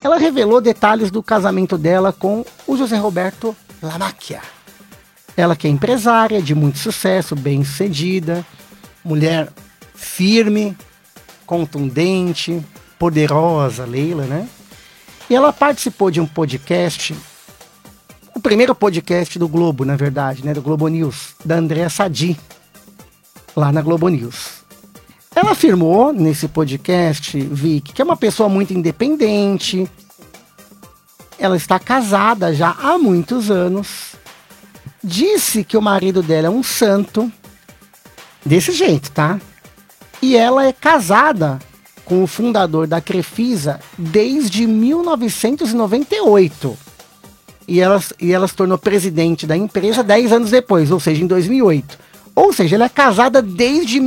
ela revelou detalhes do casamento dela com o José Roberto Lamacchia. Ela que é empresária, de muito sucesso, bem-sucedida, mulher firme, contundente, poderosa, Leila, né? E ela participou de um podcast, o primeiro podcast do Globo, na verdade, né? Do Globo News, da Andréa Sadi, lá na Globo News. Ela afirmou nesse podcast, Vicky, que é uma pessoa muito independente. Ela está casada já há muitos anos. Disse que o marido dela é um santo. Desse jeito, tá? E ela é casada com o fundador da Crefisa desde 1998. E ela se tornou presidente da empresa 10 anos depois, ou seja, em 2008. Ou seja, ela é casada desde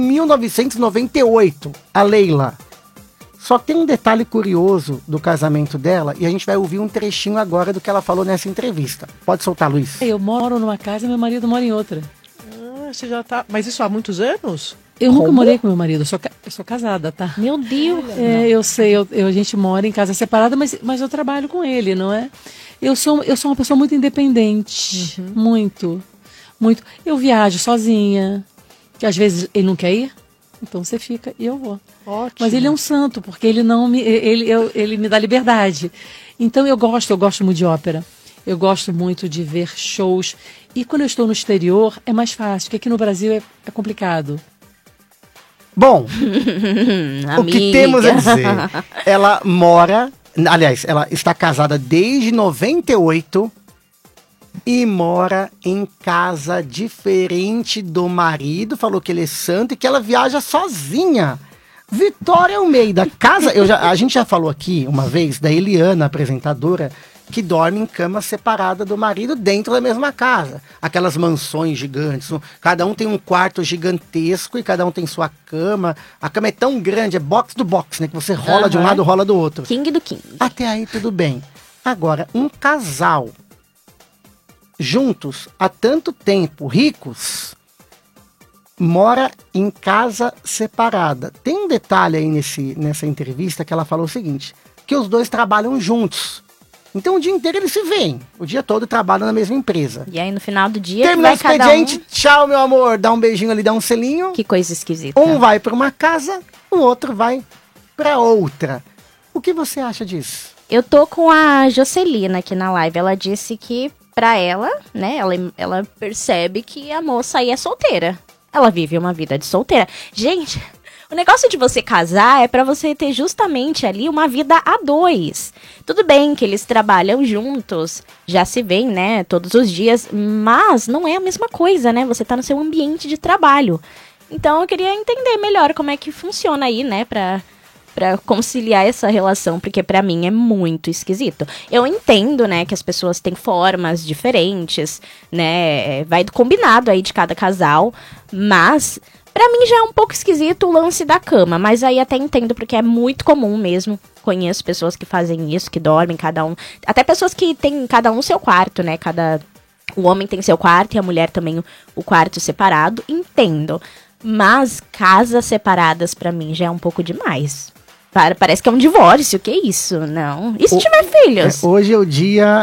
1998, a Leila. Só tem um detalhe curioso do casamento dela, e a gente vai ouvir um trechinho agora do que ela falou nessa entrevista. Pode soltar, Luiz. Eu moro numa casa e meu marido mora em outra. Você já tá... Mas isso há muitos anos? Eu nunca morei com meu marido, eu sou casada, tá? Meu Deus! Eu sei, a gente mora em casa separada, mas eu trabalho com ele, não é? Eu sou uma pessoa muito independente, muito. Eu viajo sozinha, que às vezes ele não quer ir, então você fica e eu vou. Ótimo. Mas ele é um santo, porque ele me dá liberdade. Então eu gosto muito de ópera. Eu gosto muito de ver shows. E quando eu estou no exterior é mais fácil, porque aqui no Brasil é complicado. Bom, o que temos a dizer? Ela está casada desde 98 e mora em casa diferente do marido. Falou que ele é santo e que ela viaja sozinha. Vitória Almeida, casa... a gente já falou aqui uma vez da Eliana, apresentadora, que dorme em cama separada do marido dentro da mesma casa. Aquelas mansões gigantes. Cada um tem um quarto gigantesco e cada um tem sua cama. A cama é tão grande, é box do box, né? Que você rola de um lado, rola do outro. King do King. Até aí tudo bem. Agora, um casal juntos há tanto tempo, ricos, mora em casa separada. Tem um detalhe aí nessa entrevista que ela falou o seguinte, que os dois trabalham juntos. Então o dia inteiro eles se veem, o dia todo trabalham na mesma empresa. E aí no final do dia terminou o expediente, tchau meu amor, dá um beijinho ali, dá um selinho. Que coisa esquisita. Um vai para uma casa, o outro vai para outra. O que você acha disso? Eu tô com a Jocelina aqui na live, ela disse que pra ela, né, ela percebe que a moça aí é solteira. Ela vive uma vida de solteira. Gente, o negócio de você casar é pra você ter justamente ali uma vida a dois. Tudo bem que eles trabalham juntos, já se veem, né, todos os dias, mas não é a mesma coisa, né? Você tá no seu ambiente de trabalho. Então eu queria entender melhor como é que funciona aí, né, pra conciliar essa relação, porque pra mim é muito esquisito. Eu entendo, né, que as pessoas têm formas diferentes, né, vai do combinado aí de cada casal, mas pra mim já é um pouco esquisito o lance da cama, mas aí até entendo, porque é muito comum mesmo. Conheço pessoas que fazem isso, que dormem cada um, até pessoas que têm cada um seu quarto, né, o homem tem seu quarto e a mulher também o quarto separado, entendo. Mas casas separadas pra mim já é um pouco demais. Parece que é um divórcio, que isso? Não. E se tiver filhos? Hoje é o dia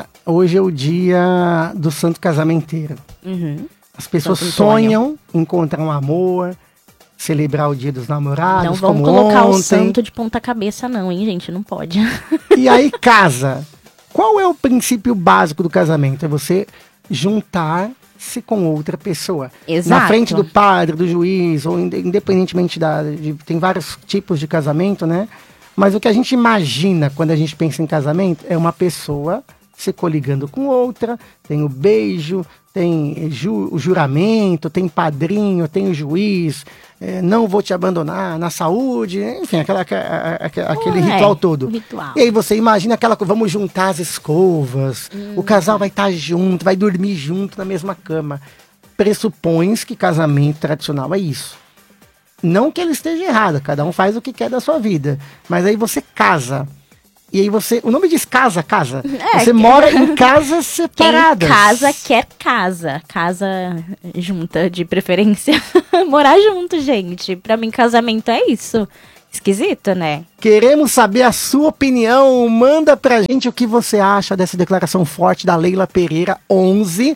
do santo casamenteiro. As pessoas sonham encontrar um amor, celebrar o dia dos namorados. Não vamos colocar o santo de ponta cabeça não, hein, gente? Não pode. E aí casa. Qual é o princípio básico do casamento? É você juntar-se com outra pessoa. Exato. Na frente do padre, do juiz, ou independentemente tem vários tipos de casamento, né? Mas o que a gente imagina quando a gente pensa em casamento é uma pessoa se coligando com outra, tem o beijo, tem o juramento, tem padrinho, tem o juiz, não vou te abandonar na saúde, enfim, aquele ritual todo. Ritual. E aí você imagina vamos juntar as escovas, o casal vai estar junto, vai dormir junto na mesma cama. Pressupõe que casamento tradicional é isso. Não que ele esteja errado, cada um faz o que quer da sua vida, mas aí você casa. E aí o nome diz casa. Você mora em casas separadas. Quem casa quer casa. Casa junta, de preferência. Morar junto, gente. Pra mim, casamento é isso. Esquisito, né? Queremos saber a sua opinião. Manda pra gente o que você acha dessa declaração forte da Leila Pereira. 11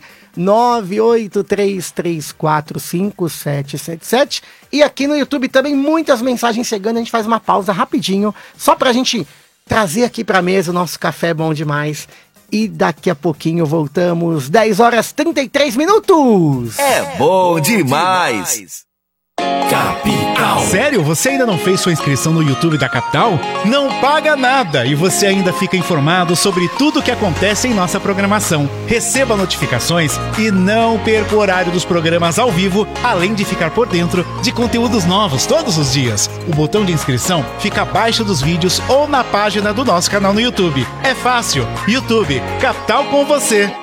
983345777. E aqui no YouTube também muitas mensagens chegando. A gente faz uma pausa rapidinho, só pra gente trazer aqui pra mesa o nosso café bom demais. E daqui a pouquinho voltamos. 10h33. É bom demais. Capital. Sério? Você ainda não fez sua inscrição no YouTube da Capital? Não paga nada e você ainda fica informado sobre tudo o que acontece em nossa programação. Receba notificações e não perca o horário dos programas ao vivo, além de ficar por dentro de conteúdos novos todos os dias. O botão de inscrição fica abaixo dos vídeos ou na página do nosso canal no YouTube. É fácil. YouTube, Capital com você.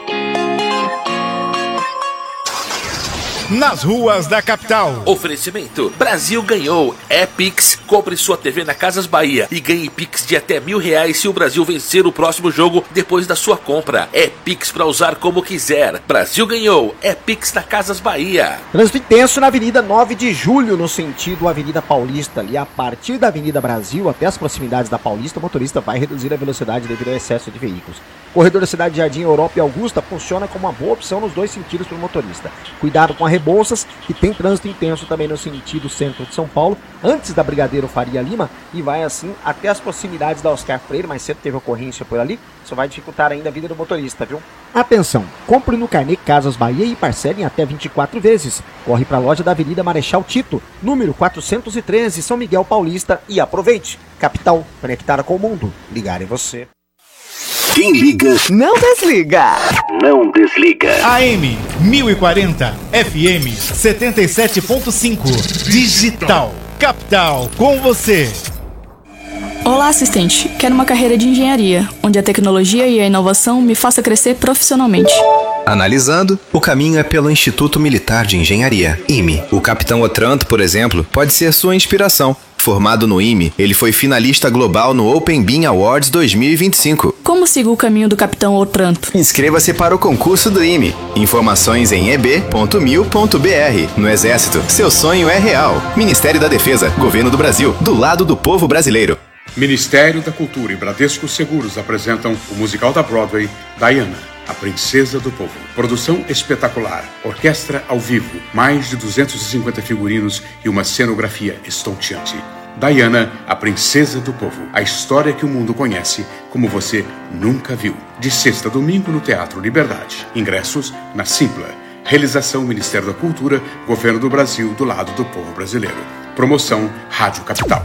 Nas ruas da capital. Oferecimento: Brasil ganhou. É Pix. Compre sua TV na Casas Bahia e ganhe Pix de até R$1.000 se o Brasil vencer o próximo jogo depois da sua compra. É Pix pra usar como quiser. Brasil ganhou. É Pix na Casas Bahia. Trânsito intenso na Avenida 9 de Julho, no sentido Avenida Paulista. Ali a partir da Avenida Brasil até as proximidades da Paulista, o motorista vai reduzir a velocidade devido ao excesso de veículos. Corredor da Cidade Jardim, Europa e Augusta funciona como uma boa opção nos dois sentidos para o motorista. Cuidado com a Rebouças, que tem trânsito intenso também no sentido centro de São Paulo, antes da Brigadeiro Faria Lima, e vai assim até as proximidades da Oscar Freire. Mais cedo teve ocorrência por ali, isso vai dificultar ainda a vida do motorista, viu? Atenção, compre no Carnê Casas Bahia e parcele em até 24 vezes. Corre para a loja da Avenida Marechal Tito, número 413, São Miguel Paulista, e aproveite. Capital, conectada com o mundo. Ligar em você. Quem liga, não desliga. não desliga. AM 1040, FM 77.5, Digital. Capital com você. Olá, assistente. Quero uma carreira de engenharia, onde a tecnologia e a inovação me faça crescer profissionalmente. Analisando, o caminho é pelo Instituto Militar de Engenharia, IME. O Capitão Otranto, por exemplo, pode ser sua inspiração. Formado no IME, ele foi finalista global no Open Bean Awards 2025. Como sigo o caminho do Capitão Otranto? Inscreva-se para o concurso do IME. Informações em eb.mil.br. No Exército, seu sonho é real. Ministério da Defesa, Governo do Brasil, do lado do povo brasileiro. Ministério da Cultura e Bradesco Seguros apresentam o musical da Broadway, Diana, a Princesa do Povo. Produção espetacular, orquestra ao vivo, mais de 250 figurinos e uma cenografia estonteante. Diana, a Princesa do Povo. A história que o mundo conhece como você nunca viu. De sexta a domingo no Teatro Liberdade. Ingressos na Simpla. Realização Ministério da Cultura, Governo do Brasil, do lado do povo brasileiro. Promoção Rádio Capital.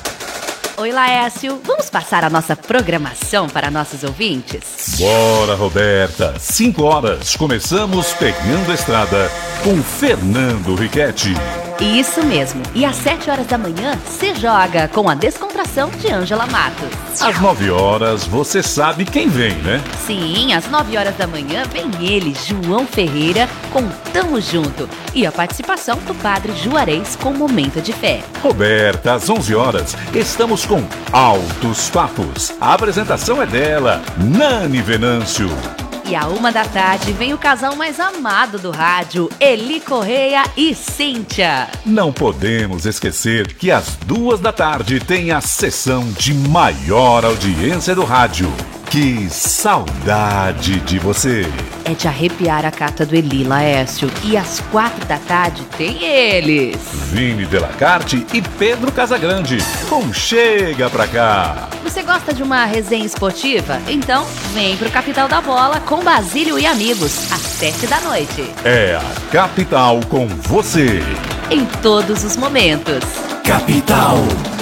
Oi, Laércio. Vamos passar a nossa programação para nossos ouvintes? Bora, Roberta. 5 horas. Começamos Pegando a Estrada com Fernando Riquetti. Isso mesmo. E às 7 horas da manhã, se joga com a Descontração de Ângela Matos. Às 9 horas, você sabe quem vem, né? Sim, às 9 horas da manhã vem ele, João Ferreira, com Tamo Junto. E a participação do Padre Juarez com Momento de Fé. Roberta, às 11 horas, estamos com Altos Papos. A apresentação é dela, Nani Venâncio. E à 1 da tarde vem o casal mais amado do rádio, Eli Correia e Cíntia. Não podemos esquecer que às 2 da tarde tem a sessão de maior audiência do rádio. Que saudade de você! É de arrepiar a carta do Eli, Laércio. E às 4 da tarde tem eles. Vini Delacarte e Pedro Casagrande. Com Chega Pra Cá. Você gosta de uma resenha esportiva? Então vem pro Capital da Bola com Basílio e amigos, às 7 da noite. É a Capital com você. Em todos os momentos. Capital.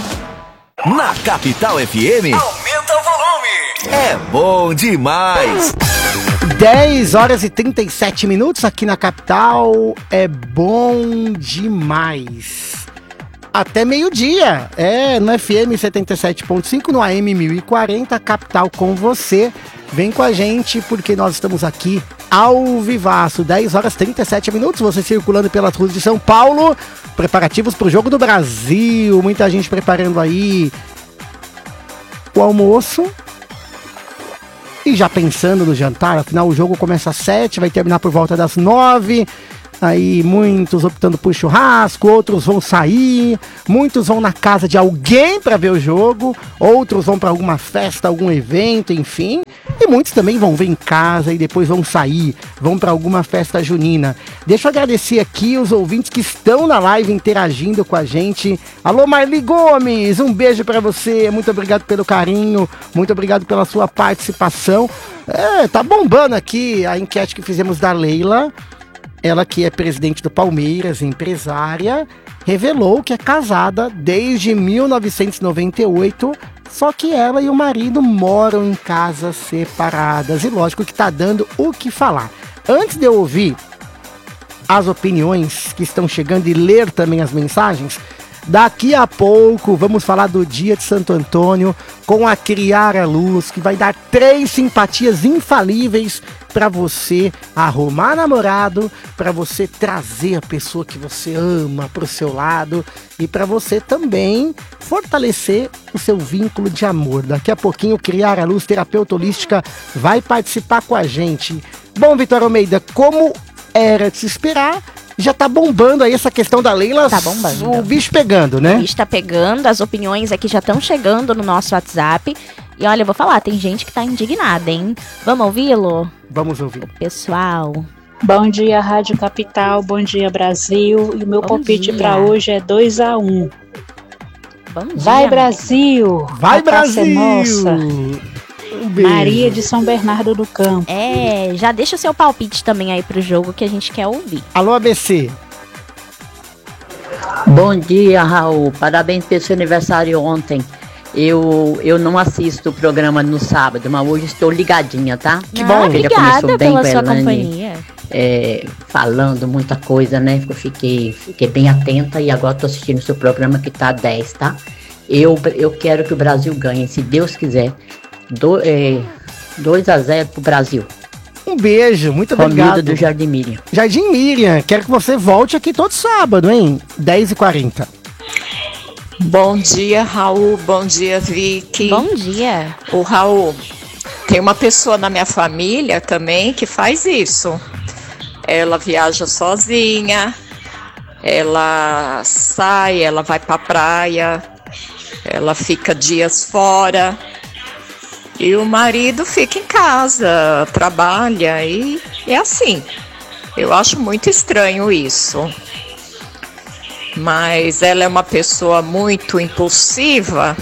Na Capital FM. Aumenta o volume. É bom demais. 10 horas e 37 minutos aqui na Capital. É bom demais. Até meio-dia. No FM 77.5, no AM 1040, Capital com você. Vem com a gente, porque nós estamos aqui ao vivaço. 10 horas e 37 minutos, você circulando pelas ruas de São Paulo. Preparativos para o Jogo do Brasil. Muita gente preparando aí o almoço. E já pensando no jantar, afinal o jogo começa às 7, vai terminar por volta das 9. Aí muitos optando por churrasco, outros vão sair, muitos vão na casa de alguém para ver o jogo, outros vão para alguma festa, algum evento, enfim. E muitos também vão ver em casa e depois vão sair, vão para alguma festa junina. Deixa eu agradecer aqui os ouvintes que estão na live interagindo com a gente. Alô, Marli Gomes, um beijo para você, muito obrigado pelo carinho, muito obrigado pela sua participação. Tá bombando aqui a enquete que fizemos da Leila. Ela que é presidente do Palmeiras, empresária, revelou que é casada desde 1998, só que ela e o marido moram em casas separadas. E lógico que tá dando o que falar. Antes de eu ouvir as opiniões que estão chegando e ler também as mensagens, daqui a pouco vamos falar do Dia de Santo Antônio com a Criar a Luz, que vai dar 3 simpatias infalíveis para você arrumar namorado, para você trazer a pessoa que você ama para o seu lado e para você também fortalecer o seu vínculo de amor. Daqui a pouquinho, Criar a Luz, terapeuta holística, vai participar com a gente. Bom, Vitória Almeida, como era de se esperar, já tá bombando aí essa questão da Leila. Tá bombando. O bicho pegando, né? O bicho tá pegando, as opiniões aqui já estão chegando no nosso WhatsApp. E olha, eu vou falar, tem gente que tá indignada, hein? Vamos ouvi-lo? Vamos ouvir. O pessoal. Bom dia, Rádio Capital. Bom dia, Brasil. E o meu palpite para hoje é 2-1. Vai, Brasil! Vai, Brasil! Nossa. Maria de São Bernardo do Campo. Já deixa o seu palpite também aí pro jogo que a gente quer ouvir. Alô, ABC. Bom dia, Raul. Parabéns pelo seu aniversário ontem. Eu não assisto o programa no sábado, mas hoje estou ligadinha, tá? Que bom. Obrigada pela sua companhia. Falando muita coisa, né? Eu fiquei bem atenta e agora estou assistindo o seu programa que tá 10, tá? Eu quero que o Brasil ganhe, se Deus quiser. 2-0 pro Brasil. Um beijo, muito obrigado. Comida do Jardim Miriam. Jardim Miriam, quero que você volte aqui todo sábado, hein? 10h40. Bom dia, Raul. Bom dia, Vicky. Bom dia. O Raul, tem uma pessoa na minha família também que faz isso. Ela viaja sozinha, ela sai, ela vai pra praia, ela fica dias fora. E o marido fica em casa, trabalha e é assim. Eu acho muito estranho isso. Mas ela é uma pessoa muito impulsiva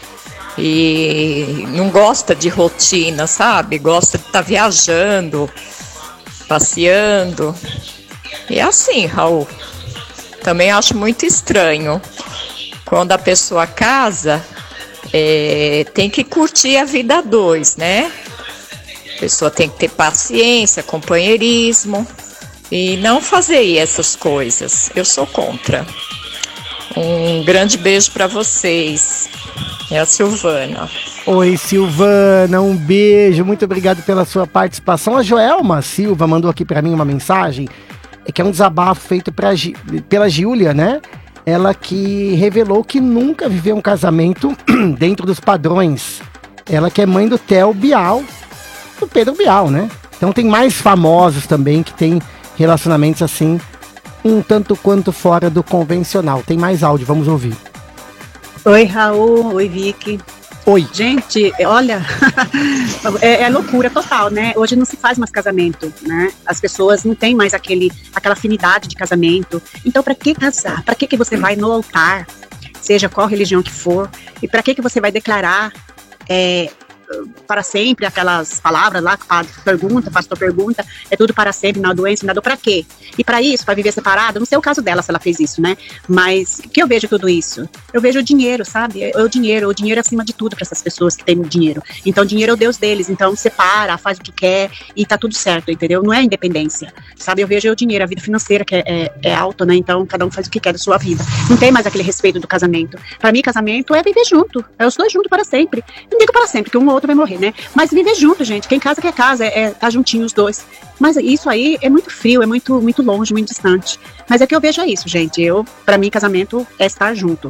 e não gosta de rotina, sabe? Gosta de estar viajando, passeando. E é assim, Raul. Também acho muito estranho. Quando a pessoa casa, tem que curtir a vida a dois, né? A pessoa tem que ter paciência, companheirismo e não fazer essas coisas. Eu sou contra. Um grande beijo para vocês. É a Silvana. Oi, Silvana, um beijo. Muito obrigado pela sua participação. A Joelma Silva mandou aqui para mim uma mensagem, que é um desabafo feito pela Giulia, né? Ela que revelou que nunca viveu um casamento dentro dos padrões. Ela que é mãe do Theo Bial, do Pedro Bial, né? Então tem mais famosos também que tem relacionamentos assim, um tanto quanto fora do convencional. Tem mais áudio, vamos ouvir. Oi, Raul. Oi, Vicky. Oi. Gente, olha, é loucura total, né? Hoje não se faz mais casamento, né? As pessoas não têm mais aquela afinidade de casamento. Então, para que casar? Para que você vai no altar, seja qual religião que for, e para que você vai declarar para sempre aquelas palavras lá que o pastor pergunta, é tudo para sempre, na doença, na dor, para quê? E para isso, para viver separado, não sei o caso dela se ela fez isso, né? Mas o que eu vejo tudo isso? Eu vejo o dinheiro, sabe? O dinheiro acima de tudo para essas pessoas que têm dinheiro. Então, o dinheiro é o Deus deles, então separa, faz o que quer e tá tudo certo, entendeu? Não é independência, sabe? Eu vejo o dinheiro, a vida financeira que é alta, né? Então, cada um faz o que quer da sua vida. Não tem mais aquele respeito do casamento. Para mim, casamento é viver junto, é os dois juntos para sempre. Não digo para sempre, porque um ou outro vai morrer, né? Mas viver junto, gente. Quem casa quer casa, tá juntinho os dois. Mas isso aí é muito frio, é muito longe, muito distante. Mas é que eu vejo isso, gente. Para mim, casamento é estar junto.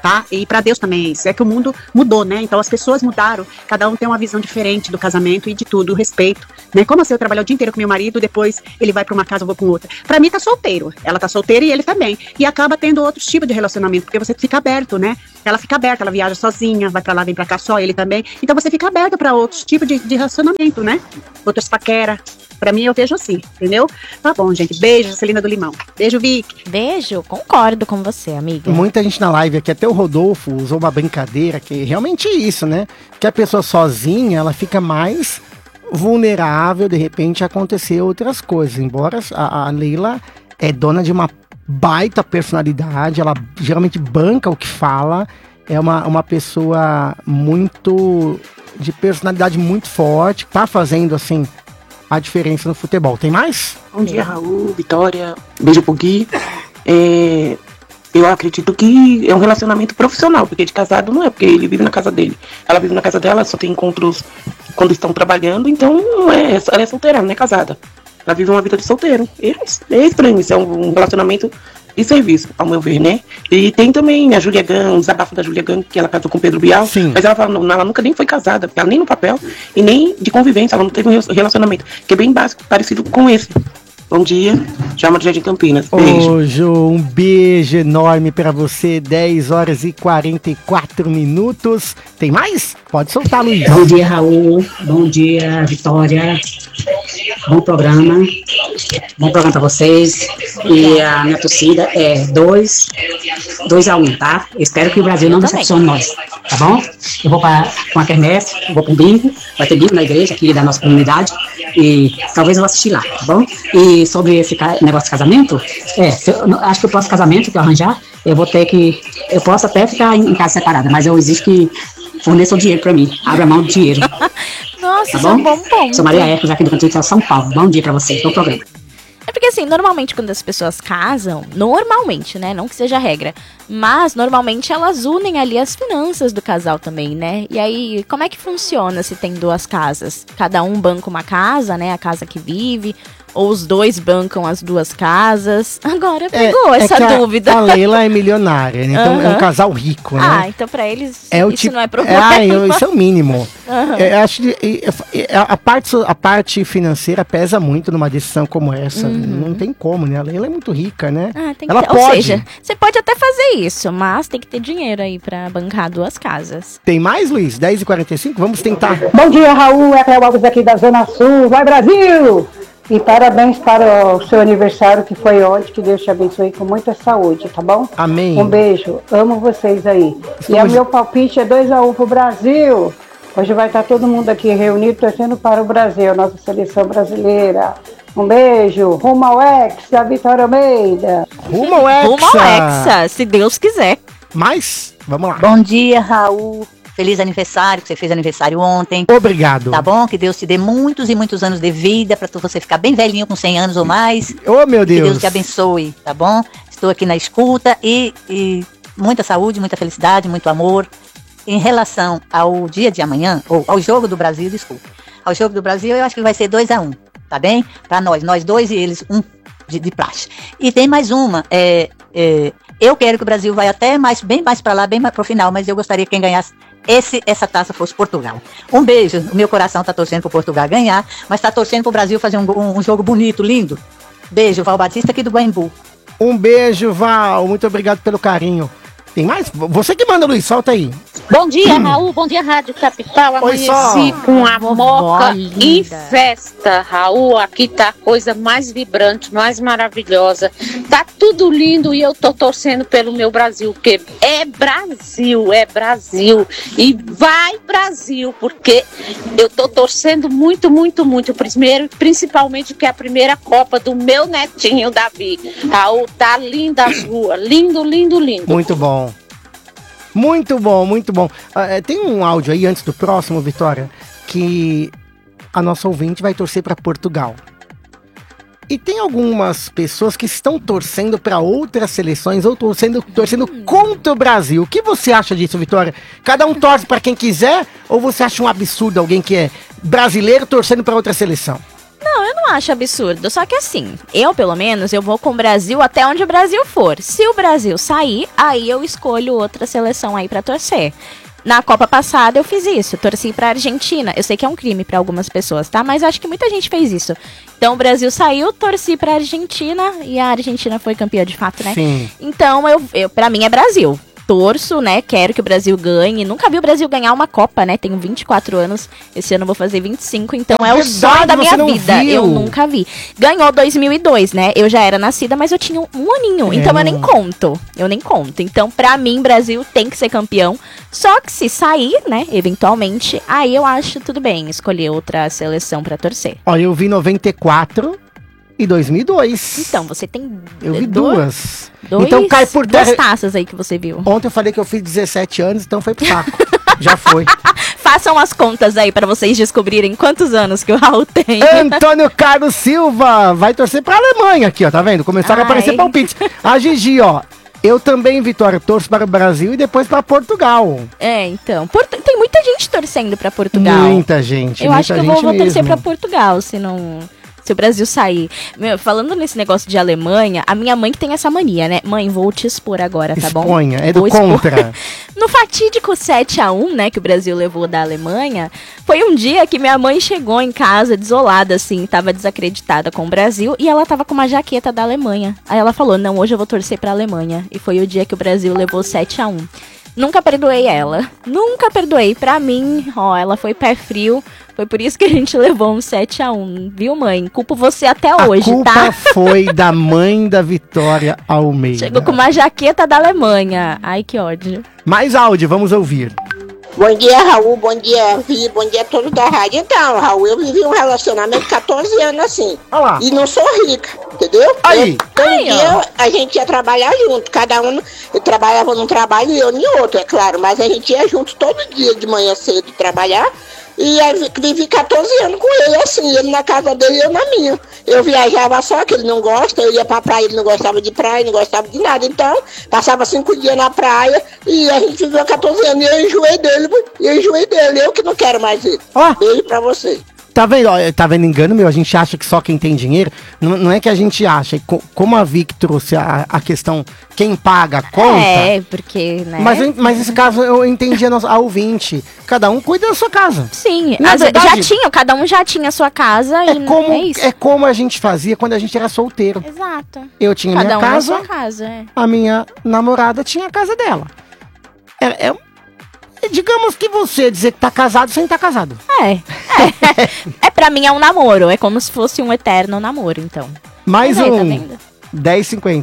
tá? E pra Deus também é isso. É que o mundo mudou, né? Então as pessoas mudaram, cada um tem uma visão diferente do casamento e de tudo, o respeito, né? Como assim, eu trabalho o dia inteiro com meu marido, depois ele vai pra uma casa, eu vou com outra. Pra mim tá solteiro, ela tá solteira e ele também. E acaba tendo outros tipos de relacionamento, porque você fica aberto, né? Ela fica aberta, ela viaja sozinha, vai pra lá, vem pra cá só, ele também. Então você fica aberto pra outros tipos de relacionamento, né? Outras paquera. Pra mim, eu vejo assim, entendeu? Tá bom, gente. Beijo, Celina do Limão. Beijo, Vic. Beijo. Concordo com você, amiga. Muita gente na live aqui, até o Rodolfo usou uma brincadeira, que realmente é isso, né? Que a pessoa sozinha, ela fica mais vulnerável, de repente, a acontecer outras coisas. Embora a Leila é dona de uma baita personalidade, ela geralmente banca o que fala, é uma pessoa muito... de personalidade muito forte, tá fazendo, assim... a diferença no futebol. Tem mais? Bom dia, Raul, Vitória, beijo pro Gui. Eu acredito que é um relacionamento profissional, porque de casado não é, porque ele vive na casa dele. Ela vive na casa dela, só tem encontros quando estão trabalhando, então não é, ela é solteira, não é casada. Ela vive uma vida de solteiro. É estranho, isso é um relacionamento de serviço, ao meu ver, né? E tem também a Júlia Gunn, o desabafo da Júlia Gunn, que ela casou com o Pedro Bial. Sim. Mas ela fala, não, ela nunca nem foi casada, ela nem no papel e nem de convivência, ela não teve um relacionamento, que é bem básico, parecido com esse. Bom dia, Djalma de Jardim Campinas. Beijo. Ô, Jô, um beijo enorme pra você, 10 horas e 44 minutos. Tem mais? Pode soltar, Luiz. Bom dia, Raul. Bom dia, Vitória. Bom programa. Bom programa pra vocês. E a minha torcida é 2-1, tá? Espero que o Brasil não decepcione nós, tá bom? Eu vou para uma quermesse, vou pro bingo. Vai ter bingo na igreja aqui da nossa comunidade. E talvez eu assistir lá, tá bom? E sobre esse negócio de casamento, acho que o próximo casamento que eu arranjar, eu vou ter que... Eu posso até ficar em casa separada, mas eu exijo que forneça o dinheiro pra mim. Abra mão do dinheiro. Nossa, tá isso é bom? um bom ponto. Sou Maria Eco, aqui do Cantinho de São Paulo. Bom dia pra vocês, bom programa. É porque assim, normalmente quando as pessoas casam, normalmente, né, não que seja regra, mas normalmente elas unem ali as finanças do casal também, né? E aí, como é que funciona se tem duas casas? Cada um banca uma casa, né, a casa que vive, ou os dois bancam as duas casas? Agora pegou essa dúvida. A Leila é milionária, né? Então é um casal rico, né? Ah, então pra eles isso não é problema. Isso é o mínimo. Eu acho que a parte financeira pesa muito numa decisão como essa. Não tem como, né? A Leila é muito rica, né? Ela pode. Ou seja, você pode até fazer isso, mas tem que ter dinheiro aí pra bancar duas casas. Tem mais, Luiz? 10h45? Vamos tentar. Bom dia, Raul. É Cléo Alves aqui da Zona Sul. Vai, Brasil! E parabéns para o seu aniversário, que foi ontem. Que Deus te abençoe com muita saúde, tá bom? Amém. Um beijo. Amo vocês aí. E o meu palpite é 2-1 pro Brasil. Hoje vai estar todo mundo aqui reunido, torcendo para o Brasil, nossa seleção brasileira. Um beijo. Rumo ao Hexa, Vitória Almeida. Rumo ao Hexa. Rumo ao Hexa, se Deus quiser. Mas, vamos lá. Bom dia, Raul. Feliz aniversário, que você fez aniversário ontem. Obrigado. Tá bom? Que Deus te dê muitos e muitos anos de vida, pra você ficar bem velhinho com 100 anos ou mais. Oh, meu Deus. Que Deus te abençoe, tá bom? Estou aqui na escuta e muita saúde, muita felicidade, muito amor. Em relação ao dia de amanhã, ou ao jogo do Brasil, desculpa. Ao jogo do Brasil, eu acho que vai ser 2-1, tá bem? Pra nós dois e eles um de praxe. E tem mais uma, eu quero que o Brasil vá até bem mais pra lá, bem mais pro final, mas eu gostaria que quem ganhasse essa taça fosse Portugal. Um beijo, o meu coração tá torcendo pro Portugal ganhar, mas tá torcendo pro Brasil fazer um jogo bonito, lindo. Beijo, Val Batista aqui do Guaimbu. Um beijo, Val, muito obrigado pelo carinho. Tem mais? Você que manda, Luiz, solta aí. Bom dia, Raul. Bom dia, Rádio Capital. Amanheci com a moca e festa, Raul. Aqui tá a coisa mais vibrante, mais maravilhosa. Tá tudo lindo e eu tô torcendo pelo meu Brasil, porque é Brasil. E vai Brasil, porque eu tô torcendo muito, muito, muito. Primeiro, principalmente que é a primeira Copa do meu netinho, Davi. Raul, tá linda as ruas. Lindo, lindo, lindo. Muito bom. Muito bom, muito bom. Tem um áudio aí antes do próximo, Vitória, que a nossa ouvinte vai torcer para Portugal. E tem algumas pessoas que estão torcendo para outras seleções ou torcendo contra o Brasil. O que você acha disso, Vitória? Cada um torce para quem quiser ou você acha um absurdo alguém que é brasileiro torcendo para outra seleção? Não, eu não não acho absurdo. Só que assim, eu pelo menos, eu vou com o Brasil até onde o Brasil for. Se o Brasil sair, aí eu escolho outra seleção aí pra torcer. Na Copa passada eu fiz isso, torci pra Argentina. Eu sei que é um crime pra algumas pessoas, tá? Mas eu acho que muita gente fez isso. Então o Brasil saiu, torci pra Argentina e a Argentina foi campeã de fato, né? Sim. Então pra mim é Brasil. Torço, né? Quero que o Brasil ganhe. Nunca vi o Brasil ganhar uma Copa, né? Tenho 24 anos. Esse ano eu vou fazer 25. Então é o sonho da minha vida. Viu? Eu nunca vi. Ganhou 2002, né? Eu já era nascida, mas eu tinha um aninho. Então eu nem conto. Então, pra mim, Brasil tem que ser campeão. Só que se sair, né? Eventualmente, aí eu acho tudo bem escolher outra seleção pra torcer. Olha, eu vi 94 e 2002. Então, você tem... Eu vi duas. Então cai por terra. Duas taças aí que você viu. Ontem eu falei que eu fiz 17 anos, então foi pro saco. Já foi. Façam as contas aí pra vocês descobrirem quantos anos que o Raul tem. Antônio Carlos Silva vai torcer pra Alemanha aqui, ó, tá vendo? Começaram a aparecer palpites. A Gigi, ó, eu também, Vitória, torço para o Brasil e depois para Portugal. Então, tem muita gente torcendo pra Portugal. Muita gente, eu acho que eu vou torcer pra Portugal, se o Brasil sair. Meu, falando nesse negócio de Alemanha, a minha mãe que tem essa mania, né? Mãe, vou te expor agora, tá bom? Exponha, é do contra. No fatídico 7-1, né, que o Brasil levou da Alemanha, foi um dia que minha mãe chegou em casa desolada, assim, tava desacreditada com o Brasil, e ela tava com uma jaqueta da Alemanha. Aí ela falou, não, hoje eu vou torcer pra Alemanha. E foi o dia que o Brasil levou 7-1. Nunca perdoei ela. Nunca perdoei. Pra mim, ó, ela foi pé frio. Foi por isso que a gente levou um 7-1, viu, mãe? Culpo você até hoje, tá? A culpa foi da mãe da Vitória Almeida. Chegou com uma jaqueta da Alemanha. Ai, que ódio. Mais áudio, vamos ouvir. Bom dia, Raul. Bom dia, Vi. Bom dia a todos da rádio. Então, Raul, eu vivi um relacionamento de 14 anos assim. Olá. E não sou rica, entendeu? Aí. Todo dia a gente ia trabalhar junto. Cada um trabalhava num trabalho e eu em outro, é claro. Mas a gente ia junto todo dia de manhã cedo trabalhar. E aí vivi 14 anos com ele, assim, ele na casa dele e eu na minha. Eu viajava só, que ele não gosta, eu ia pra praia, ele não gostava de praia, não gostava de nada. Então, passava 5 dias na praia e a gente viveu 14 anos. E eu enjoei dele, eu que não quero mais ele. Beijo pra você. Tá vendo? Tá vendo engano, meu? A gente acha que só quem tem dinheiro. Não é que a gente acha. Como a Vic trouxe a questão quem paga a conta. É, porque, né? Mas nesse caso eu entendi a ouvinte. Cada um cuida da sua casa. Sim, verdade, cada um já tinha a sua casa e é como a gente fazia quando a gente era solteiro. Exato. Eu tinha cada minha casa. Na sua casa, A minha namorada tinha a casa dela. Digamos que você dizer que tá casado sem estar casado. Pra mim é um namoro. É como se fosse um eterno namoro, então. Mais aí, um. 10,50.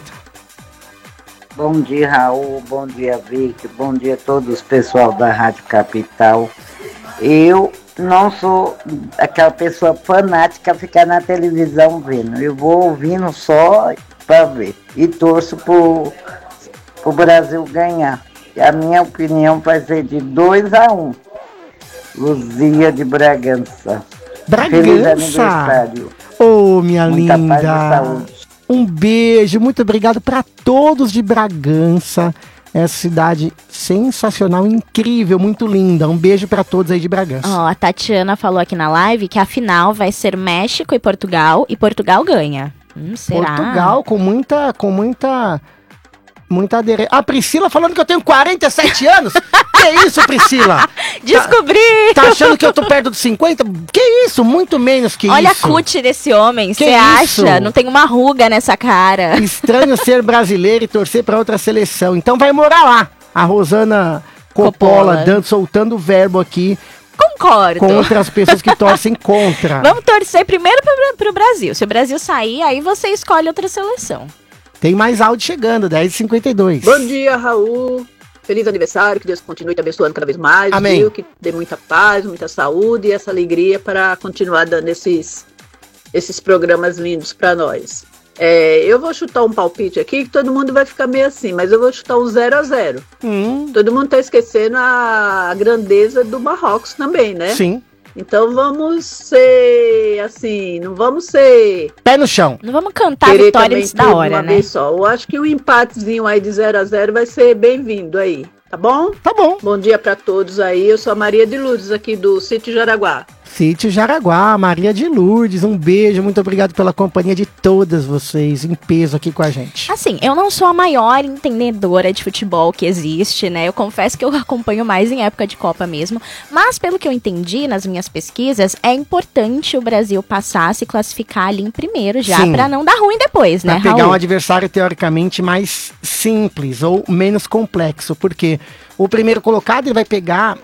Bom dia, Raul. Bom dia, Vic. Bom dia a todos o pessoal da Rádio Capital. Eu não sou aquela pessoa fanática a ficar na televisão vendo. Eu vou ouvindo só pra ver. E torço pro Brasil ganhar. E a minha opinião vai ser de 2-1. Luzia de Bragança. Feliz aniversário. Ô, minha Muita linda. paz e saúde. Um beijo, muito obrigado para todos de Bragança. Essa cidade sensacional, incrível, muito linda. Um beijo para todos aí de Bragança. Ó, a Tatiana falou aqui na live que a final vai ser México e Portugal ganha. Será? Portugal com muita aderência. A Priscila falando que eu tenho 47 anos? Que isso, Priscila? Descobri! Tá achando que eu tô perto dos 50? Que isso? Muito menos que Olha isso. Olha a cut desse homem, você acha? Não tem uma ruga nessa cara. Estranho ser brasileiro e torcer pra outra seleção. Então vai morar lá. A Rosana Coppola soltando o verbo aqui. Concordo. Contra as pessoas que torcem contra. Vamos torcer primeiro pro Brasil. Se o Brasil sair, aí você escolhe outra seleção. Tem mais áudio chegando, 10h52. Bom dia, Raul. Feliz aniversário, que Deus continue te abençoando cada vez mais. Amém. Viu? Que dê muita paz, muita saúde e essa alegria para continuar dando esses programas lindos para nós. Eu vou chutar um palpite aqui que todo mundo vai ficar meio assim, mas eu vou chutar um 0-0. Todo mundo tá esquecendo a grandeza do Marrocos também, né? Sim. Então vamos ser, assim, não vamos ser... Pé no chão. Não vamos cantar a vitória antes da hora, né? Vez só. Eu acho que um empatezinho aí de 0-0 vai ser bem-vindo aí, tá bom? Tá bom. Bom dia pra todos aí, eu sou a Maria de Lourdes aqui do Sítio Jaraguá. Sítio Jaraguá, Maria de Lourdes, um beijo, muito obrigado pela companhia de todas vocês em peso aqui com a gente. Assim, eu não sou a maior entendedora de futebol que existe, né? Eu confesso que eu acompanho mais em época de Copa mesmo, mas pelo que eu entendi nas minhas pesquisas, é importante o Brasil passar a se classificar ali em primeiro já, pra não dar ruim depois, né, Pra pegar Raul? um adversário teoricamente mais simples ou menos complexo, porque o primeiro colocado ele vai pegar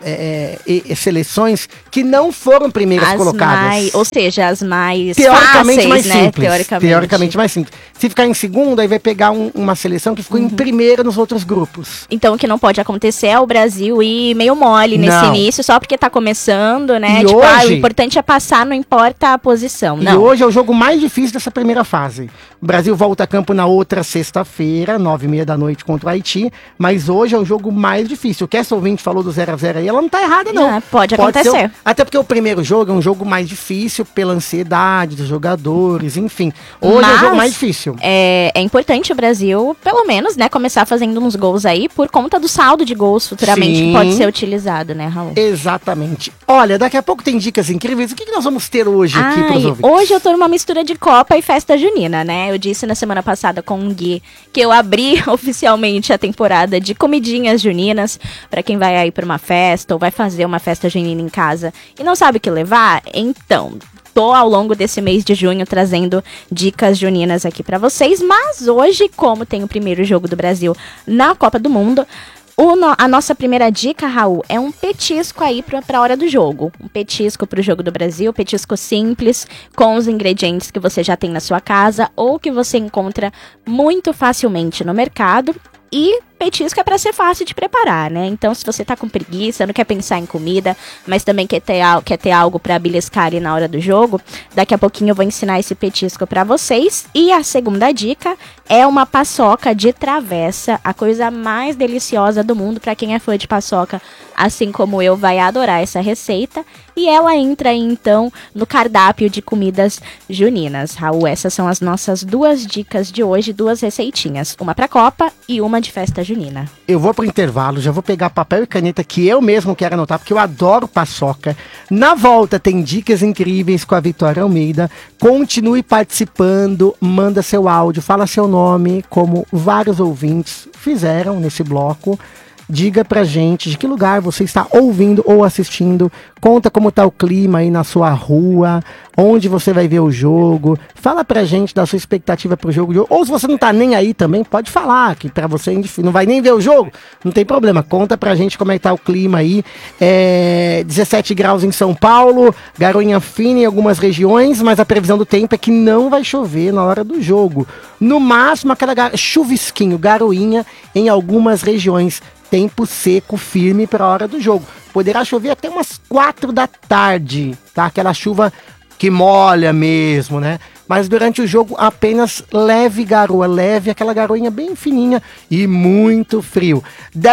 seleções que não foram primeiras colocadas. Ou seja, as mais teoricamente fáceis, mais né? simples. Teoricamente mais simples. Se ficar em segundo, aí vai pegar uma seleção que ficou em primeiro nos outros grupos. Então, o que não pode acontecer é o Brasil ir meio mole nesse início, só porque tá começando, né? E tipo, hoje, o importante é passar, não importa a posição. E hoje é o jogo mais difícil dessa primeira fase. O Brasil volta a campo na outra sexta-feira, 9h30 da noite contra o Haiti, mas hoje é o jogo mais difícil. O que essa ouvinte falou do 0x0 aí, ela não tá errada, não. Pode acontecer. Até porque o primeiro jogo é um jogo mais difícil pela ansiedade dos jogadores, enfim. Hoje é o jogo mais difícil. É importante o Brasil, pelo menos, né, começar fazendo uns gols aí por conta do saldo de gols futuramente que pode ser utilizado, né, Raul? Exatamente. Olha, daqui a pouco tem dicas incríveis. O que nós vamos ter hoje aqui pros ouvintes? Hoje eu tô numa mistura de Copa e festa junina, né? Eu disse na semana passada com o Gui que eu abri oficialmente a temporada de comidinhas juninas pra quem vai aí pra uma festa ou vai fazer uma festa junina em casa e não sabe o que levar. Então, tô ao longo desse mês de junho trazendo dicas juninas aqui pra vocês, mas hoje, como tem o primeiro jogo do Brasil na Copa do Mundo, a nossa primeira dica, Raul, é um petisco aí pra hora do jogo. Um petisco pro jogo do Brasil, petisco simples, com os ingredientes que você já tem na sua casa ou que você encontra muito facilmente no mercado. E petisco é para ser fácil de preparar, né? Então, se você tá com preguiça, não quer pensar em comida, mas também quer ter algo para beliscar ali na hora do jogo, daqui a pouquinho eu vou ensinar esse petisco para vocês. E a segunda dica é uma paçoca de travessa, a coisa mais deliciosa do mundo. Para quem é fã de paçoca, assim como eu, vai adorar essa receita. E ela entra aí, então, no cardápio de comidas juninas. Raul, essas são as nossas duas dicas de hoje, duas receitinhas. Uma para Copa e uma de festa junina. Eu vou pro intervalo, já vou pegar papel e caneta que eu mesmo quero anotar, porque eu adoro paçoca. Na volta tem dicas incríveis com a Vitória Almeida. Continue participando, manda seu áudio, fala seu nome, como vários ouvintes fizeram nesse bloco. Diga pra gente de que lugar você está ouvindo ou assistindo. Conta como tá o clima aí na sua rua, onde você vai ver o jogo. Fala pra gente da sua expectativa pro jogo. Ou se você não tá nem aí também, pode falar que pra você não vai nem ver o jogo. Não tem problema, conta pra gente como é que tá o clima aí. 17 graus em São Paulo, garoinha fina em algumas regiões, mas a previsão do tempo é que não vai chover na hora do jogo. No máximo, aquela chuvisquinho, garoinha em algumas regiões. Tempo seco, firme para a hora do jogo. Poderá chover até umas 4 da tarde, tá? Aquela chuva que molha mesmo, né? Mas durante o jogo apenas leve garoa, aquela garoinha bem fininha e muito frio.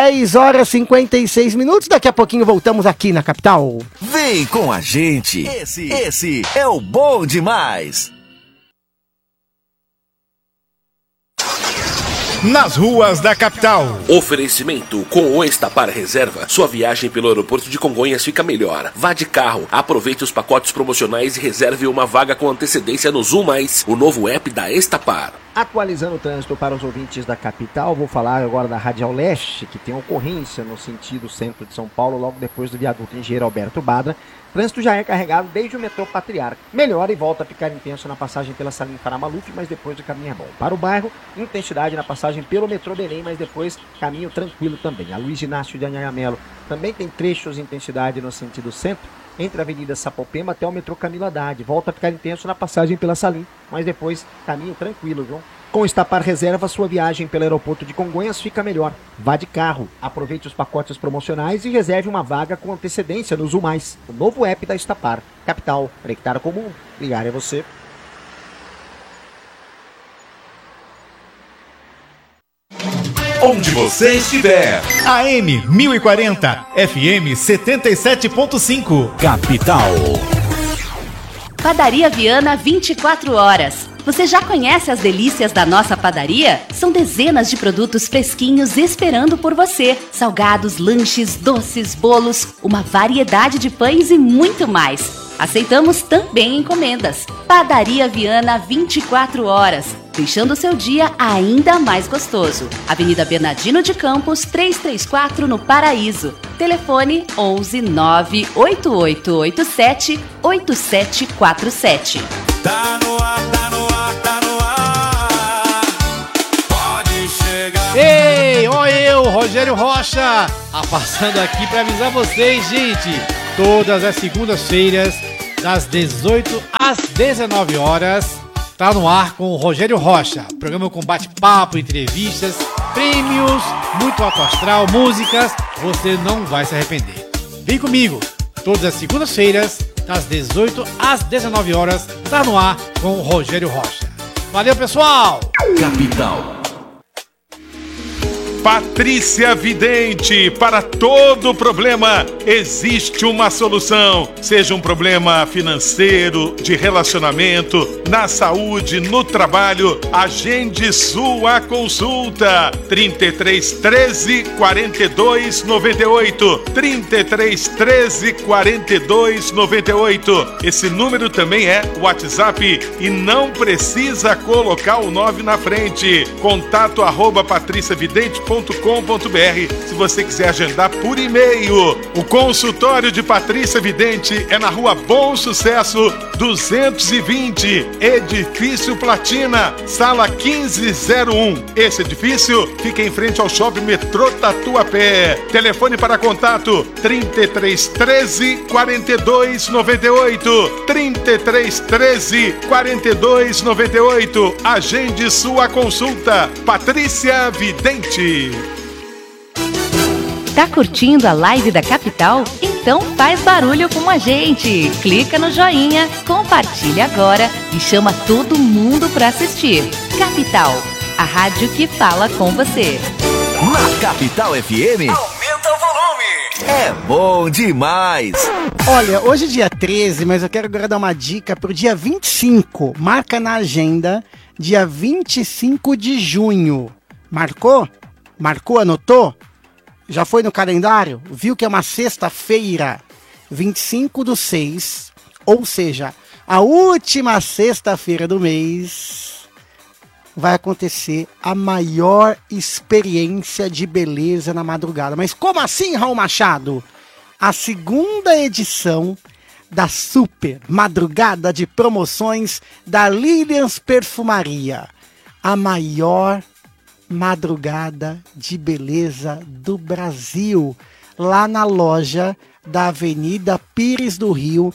10h56, daqui a pouquinho voltamos aqui na capital. Vem com a gente, esse é o Bom Demais. Nas ruas da capital. Oferecimento: com o Estapar Reserva, sua viagem pelo aeroporto de Congonhas fica melhor. Vá de carro, aproveite os pacotes promocionais e reserve uma vaga com antecedência no Zoom+, o novo app da Estapar. Atualizando o trânsito para os ouvintes da capital, vou falar agora da Radial Leste, que tem ocorrência no sentido centro de São Paulo, logo depois do viaduto Engenheiro Alberto Badra. Trânsito já é carregado desde o metrô Patriarca. Melhora e volta a ficar intenso na passagem pela Salim Faramaluf, mas depois o caminho é bom. Para o bairro, intensidade na passagem pelo metrô Belém, mas depois caminho tranquilo também. A Luiz Inácio de Anhangamelo também tem trechos de intensidade no sentido centro, entre a Avenida Sapopema até o metrô Camilo Haddad. Volta a ficar intenso na passagem pela Salim, mas depois caminho tranquilo, viu? Com Estapar Reserva, sua viagem pelo aeroporto de Congonhas fica melhor. Vá de carro, aproveite os pacotes promocionais e reserve uma vaga com antecedência no Zoom+, o novo app da Estapar. Capital, conectar com o mundo. Ligar é você. Onde você estiver. AM 1040, FM 77.5. Capital. Padaria Viana 24 horas. Você já conhece as delícias da nossa padaria? São dezenas de produtos fresquinhos esperando por você. Salgados, lanches, doces, bolos, uma variedade de pães e muito mais. Aceitamos também encomendas. Padaria Viana 24 horas, deixando o seu dia ainda mais gostoso. Avenida Bernardino de Campos, 334 no Paraíso. Telefone 11 98887 8747. Tá no ar, tá no ar, tá no ar. Pode chegar. Ei, ó eu, Rogério Rocha, passando aqui para avisar vocês, gente. Todas as segundas-feiras, das 18 às 19 horas, tá no ar com o Rogério Rocha. Programa com bate-papo, entrevistas, prêmios, muito alto astral, músicas. Você não vai se arrepender. Vem comigo, todas as segundas-feiras, das 18 às 19 horas, tá no ar com o Rogério Rocha. Valeu, pessoal! Capital. Patrícia Vidente, para todo problema existe uma solução. Seja um problema financeiro, de relacionamento, na saúde, no trabalho, agende sua consulta. 33 13 42 98. 33 13 42 98. Esse número também é WhatsApp e não precisa colocar o 9 na frente. Contato @patriciavidente.com.br se você quiser agendar por e-mail. O consultório de Patrícia Vidente é na Rua Bom Sucesso 220, Edifício Platina, sala 1501. Esse edifício fica em frente ao Shopping Metrô Tatuapé. Telefone para contato 33 13 42 98. 33 13 42 98. Agende sua consulta. Patrícia Vidente. Tá curtindo a live da Capital? Então faz barulho com a gente. Clica no joinha, compartilha agora e chama todo mundo para assistir. Capital, a rádio que fala com você. Na Capital FM, aumenta o volume. É bom demais. Olha, hoje é dia 13, mas eu quero agora dar uma dica pro dia 25. Marca na agenda, dia 25 de junho. Marcou? Marcou, anotou? Já foi no calendário? Viu que é uma sexta-feira, 25/6, ou seja, a última sexta-feira do mês, vai acontecer a maior experiência de beleza na madrugada. Mas como assim, Raul Machado? A segunda edição da super madrugada de promoções da Lilians Perfumaria. A maior madrugada de beleza do Brasil, lá na loja da Avenida Pires do Rio,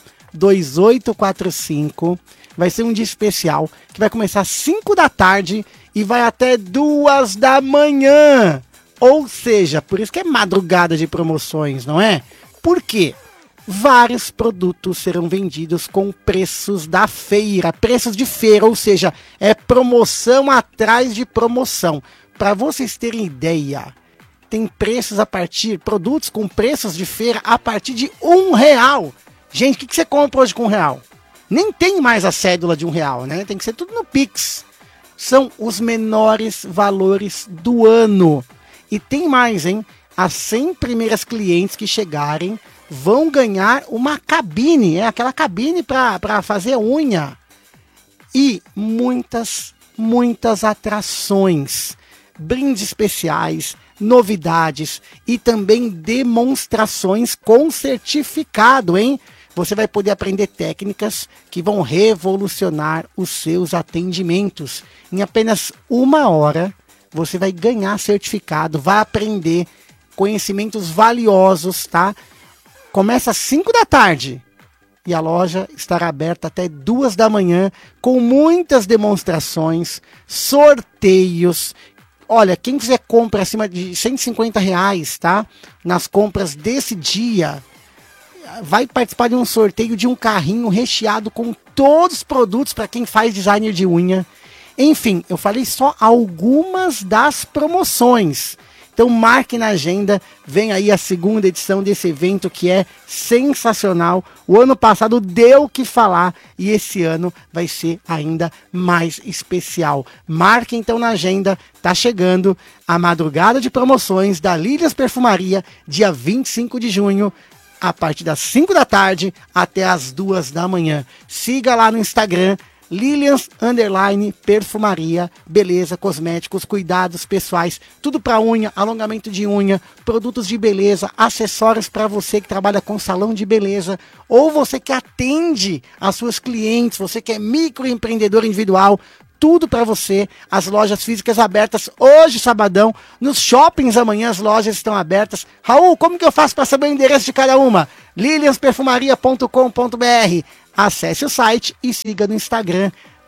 2845. Vai ser um dia especial que vai começar às 5 da tarde e vai até 2 da manhã. Ou seja, por isso que é madrugada de promoções, não é? Por quê? Vários produtos serão vendidos com preços da feira, preços de feira, ou seja, é promoção atrás de promoção. Para vocês terem ideia, tem preços produtos com preços de feira a partir de R$1. Gente, o que você compra hoje com R$1? Nem tem mais a cédula de R$1, né? Tem que ser tudo no Pix. São os menores valores do ano. E tem mais, hein? As 100 primeiras clientes que chegarem vão ganhar uma cabine, aquela cabine para fazer unha. E muitas atrações, brindes especiais, novidades e também demonstrações com certificado, hein? Você vai poder aprender técnicas que vão revolucionar os seus atendimentos. Em apenas 1 hora, você vai ganhar certificado, vai aprender conhecimentos valiosos, tá? Começa às 5 da tarde e a loja estará aberta até 2 da manhã com muitas demonstrações, sorteios. Olha, quem fizer compra acima de R$150, tá? Nas compras desse dia, vai participar de um sorteio de um carrinho recheado com todos os produtos para quem faz designer de unha. Enfim, eu falei só algumas das promoções. Então marque na agenda, vem aí a segunda edição desse evento que é sensacional. O ano passado deu o que falar e esse ano vai ser ainda mais especial. Marque então na agenda, tá chegando a madrugada de promoções da Lilians Perfumaria, dia 25 de junho. a partir das 5 da tarde até as 2 da manhã. Siga lá no Instagram, Lilians_perfumaria, beleza, cosméticos, cuidados pessoais, tudo para unha, alongamento de unha, produtos de beleza, acessórios para você que trabalha com salão de beleza, ou você que atende as suas clientes, você que é microempreendedor individual, tudo para você. As lojas físicas abertas hoje, sabadão, nos shoppings amanhã as lojas estão abertas. Raul, como que eu faço para saber o endereço de cada uma? liliansperfumaria.com.br. Acesse o site e siga no Instagram,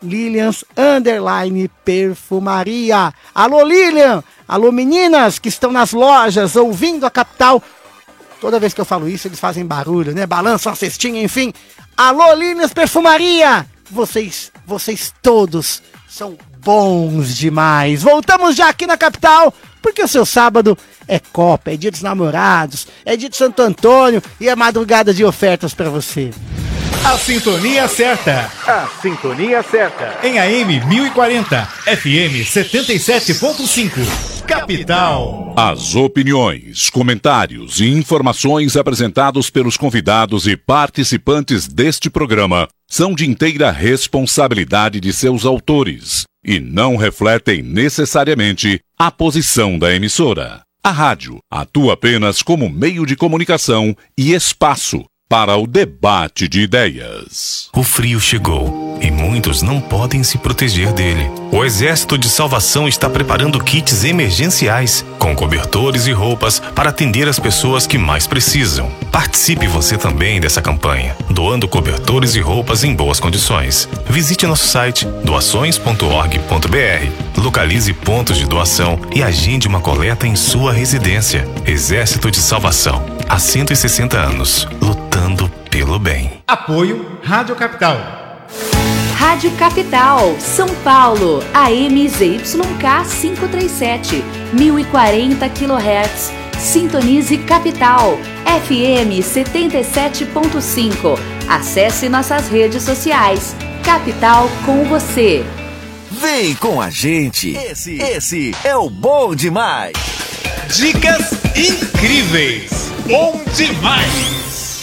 Lilians_perfumaria. Alô, Lilian! Alô, meninas que estão nas lojas ouvindo a Capital. Toda vez que eu falo isso, eles fazem barulho, né? Balançam a cestinha, enfim. Alô, Lilians Perfumaria! Vocês todos são bons demais. Voltamos já aqui na Capital, porque o seu sábado é Copa, é dia dos namorados, é dia de Santo Antônio e é madrugada de ofertas para você. A sintonia certa. A sintonia certa. Em AM 1040, FM 77.5. Capital. As opiniões, comentários e informações apresentados pelos convidados e participantes deste programa são de inteira responsabilidade de seus autores e não refletem necessariamente a posição da emissora. A rádio atua apenas como meio de comunicação e espaço para o debate de ideias. O frio chegou e muitos não podem se proteger dele. O Exército de Salvação está preparando kits emergenciais com cobertores e roupas para atender as pessoas que mais precisam. Participe você também dessa campanha, doando cobertores e roupas em boas condições. Visite nosso site doações.org.br, localize pontos de doação e agende uma coleta em sua residência. Exército de Salvação, há 160 anos, lutando pelo bem. Apoio Rádio Capital. Rádio Capital, São Paulo, AM ZYK 537, 1040 kHz. Sintonize Capital, FM 77.5. Acesse nossas redes sociais. Capital com você. Vem com a gente. Esse é o Bom Demais. Dicas incríveis. Bom demais.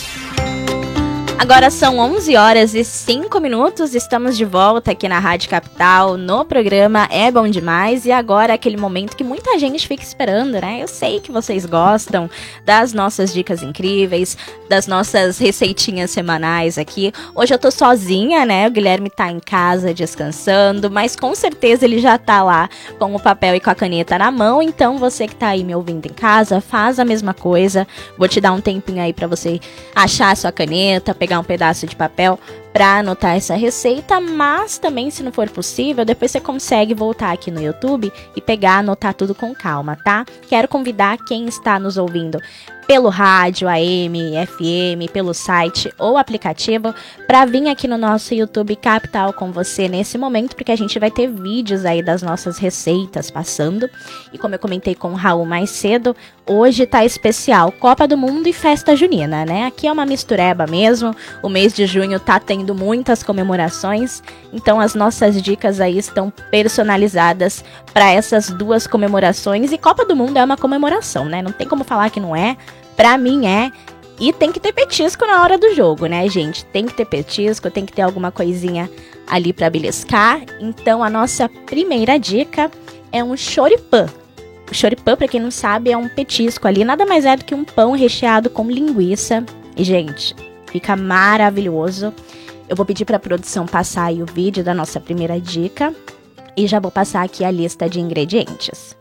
Agora são 11h05, estamos de volta aqui na Rádio Capital, no programa É Bom Demais, e agora aquele momento que muita gente fica esperando, né? Eu sei que vocês gostam das nossas dicas incríveis, das nossas receitinhas semanais aqui. Hoje eu tô sozinha, né? O Guilherme tá em casa descansando, mas com certeza ele já tá lá com o papel e com a caneta na mão, então você que tá aí me ouvindo em casa, faz a mesma coisa. Vou te dar um tempinho aí pra você achar a sua caneta, pegar um pedaço de papel para anotar essa receita, mas também, se não for possível, depois você consegue voltar aqui no YouTube e pegar, anotar tudo com calma, tá? Quero convidar quem está nos ouvindo pelo rádio, AM, FM, pelo site ou aplicativo, para vir aqui no nosso YouTube Capital com você nesse momento, porque a gente vai ter vídeos aí das nossas receitas passando. E como eu comentei com o Raul mais cedo, hoje tá especial Copa do Mundo e Festa Junina, né? Aqui é uma mistureba mesmo, o mês de junho tá tendo muitas comemorações, então as nossas dicas aí estão personalizadas para essas duas comemorações, e Copa do Mundo é uma comemoração, né? Não tem como falar que não é. Pra mim é. E tem que ter petisco na hora do jogo, né, gente? Tem que ter petisco, tem que ter alguma coisinha ali pra beliscar. Então a nossa primeira dica é um choripã. O choripã, pra quem não sabe, é um petisco ali. Nada mais é do que um pão recheado com linguiça. E, gente, fica maravilhoso. Eu vou pedir pra produção passar aí o vídeo da nossa primeira dica. E já vou passar aqui a lista de ingredientes.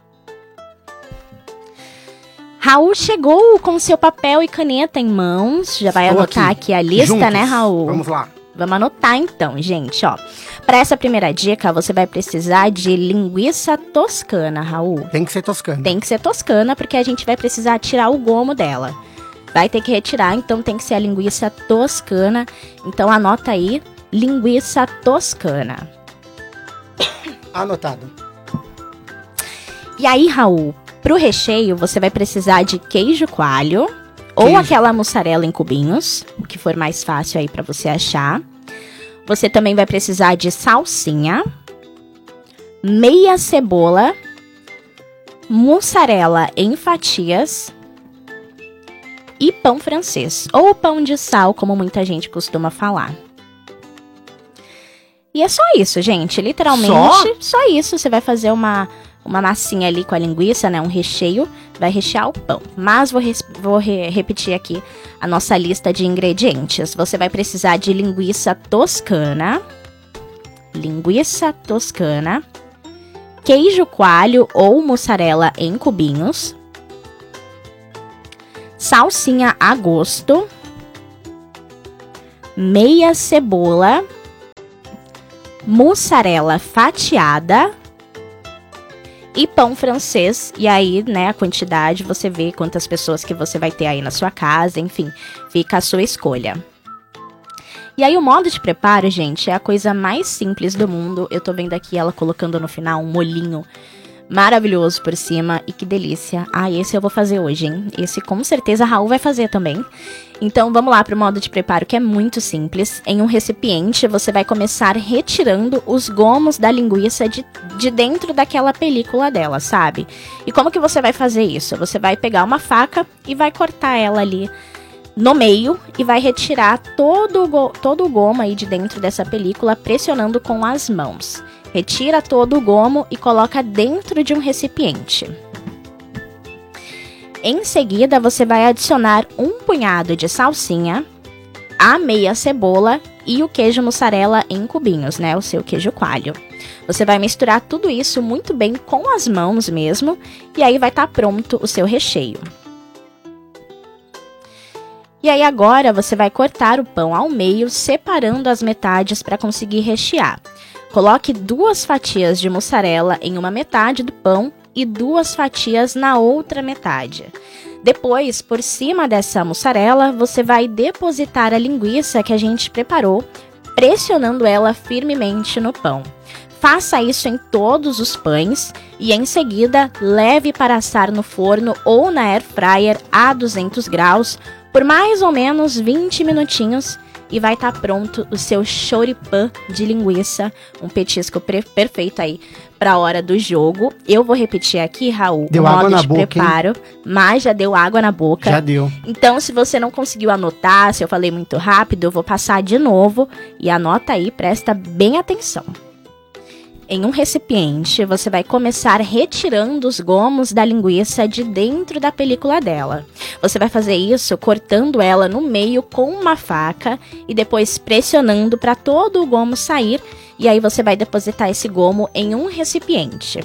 Raul chegou com seu papel e caneta em mãos. Já vai anotar aqui a lista, juntos, né, Raul? Vamos lá. Vamos anotar então, gente, ó. Para essa primeira dica, você vai precisar de linguiça toscana, Raul. Tem que ser toscana. Tem que ser toscana, porque a gente vai precisar tirar o gomo dela. Vai ter que retirar, então tem que ser a linguiça toscana. Então anota aí, linguiça toscana. Anotado. E aí, Raul, pro recheio, você vai precisar de queijo coalho ou aquela mussarela em cubinhos, o que for mais fácil aí pra você achar. Você também vai precisar de salsinha, meia cebola, mussarela em fatias e pão francês, ou pão de sal, como muita gente costuma falar. E é só isso, gente, literalmente só isso. Você vai fazer uma massinha ali com a linguiça, né, um recheio, vai rechear o pão. Mas vou repetir aqui a nossa lista de ingredientes. Você vai precisar de linguiça toscana, queijo coalho ou mussarela em cubinhos, salsinha a gosto, meia cebola, mussarela fatiada e pão francês. E aí, né, a quantidade, você vê quantas pessoas que você vai ter aí na sua casa, enfim, fica a sua escolha. E aí o modo de preparo, gente, é a coisa mais simples do mundo. Eu tô vendo aqui ela colocando no final um molhinho maravilhoso por cima, e que delícia. Esse eu vou fazer hoje, hein? Esse com certeza a Raul vai fazer também. Então vamos lá pro modo de preparo, que é muito simples. Em um recipiente, você vai começar retirando os gomos da linguiça de dentro daquela película dela, sabe? E como que você vai fazer isso? Você vai pegar uma faca e vai cortar ela ali no meio e vai retirar todo o gomo aí de dentro dessa película, pressionando com as mãos. Retira todo o gomo e coloca dentro de um recipiente. Em seguida, você vai adicionar um punhado de salsinha, a meia cebola e o queijo mussarela em cubinhos, né? O seu queijo coalho. Você vai misturar tudo isso muito bem com as mãos mesmo, e aí vai estar pronto o seu recheio. E aí agora você vai cortar o pão ao meio, separando as metades para conseguir rechear. Coloque 2 fatias de mussarela em uma metade do pão e 2 fatias na outra metade. Depois, por cima dessa mussarela, você vai depositar a linguiça que a gente preparou, pressionando ela firmemente no pão. Faça isso em todos os pães e, em seguida, leve para assar no forno ou na air fryer a 200 graus por mais ou menos 20 minutinhos. E vai estar pronto o seu choripã de linguiça, um petisco perfeito aí para a hora do jogo. Eu vou repetir aqui, Raul, deu o água modo na de boca, preparo, hein? Mas já deu água na boca. Já deu. Então, se você não conseguiu anotar, se eu falei muito rápido, eu vou passar de novo e anota aí, presta bem atenção. Em um recipiente, você vai começar retirando os gomos da linguiça de dentro da película dela. Você vai fazer isso cortando ela no meio com uma faca e depois pressionando para todo o gomo sair. E aí você vai depositar esse gomo em um recipiente.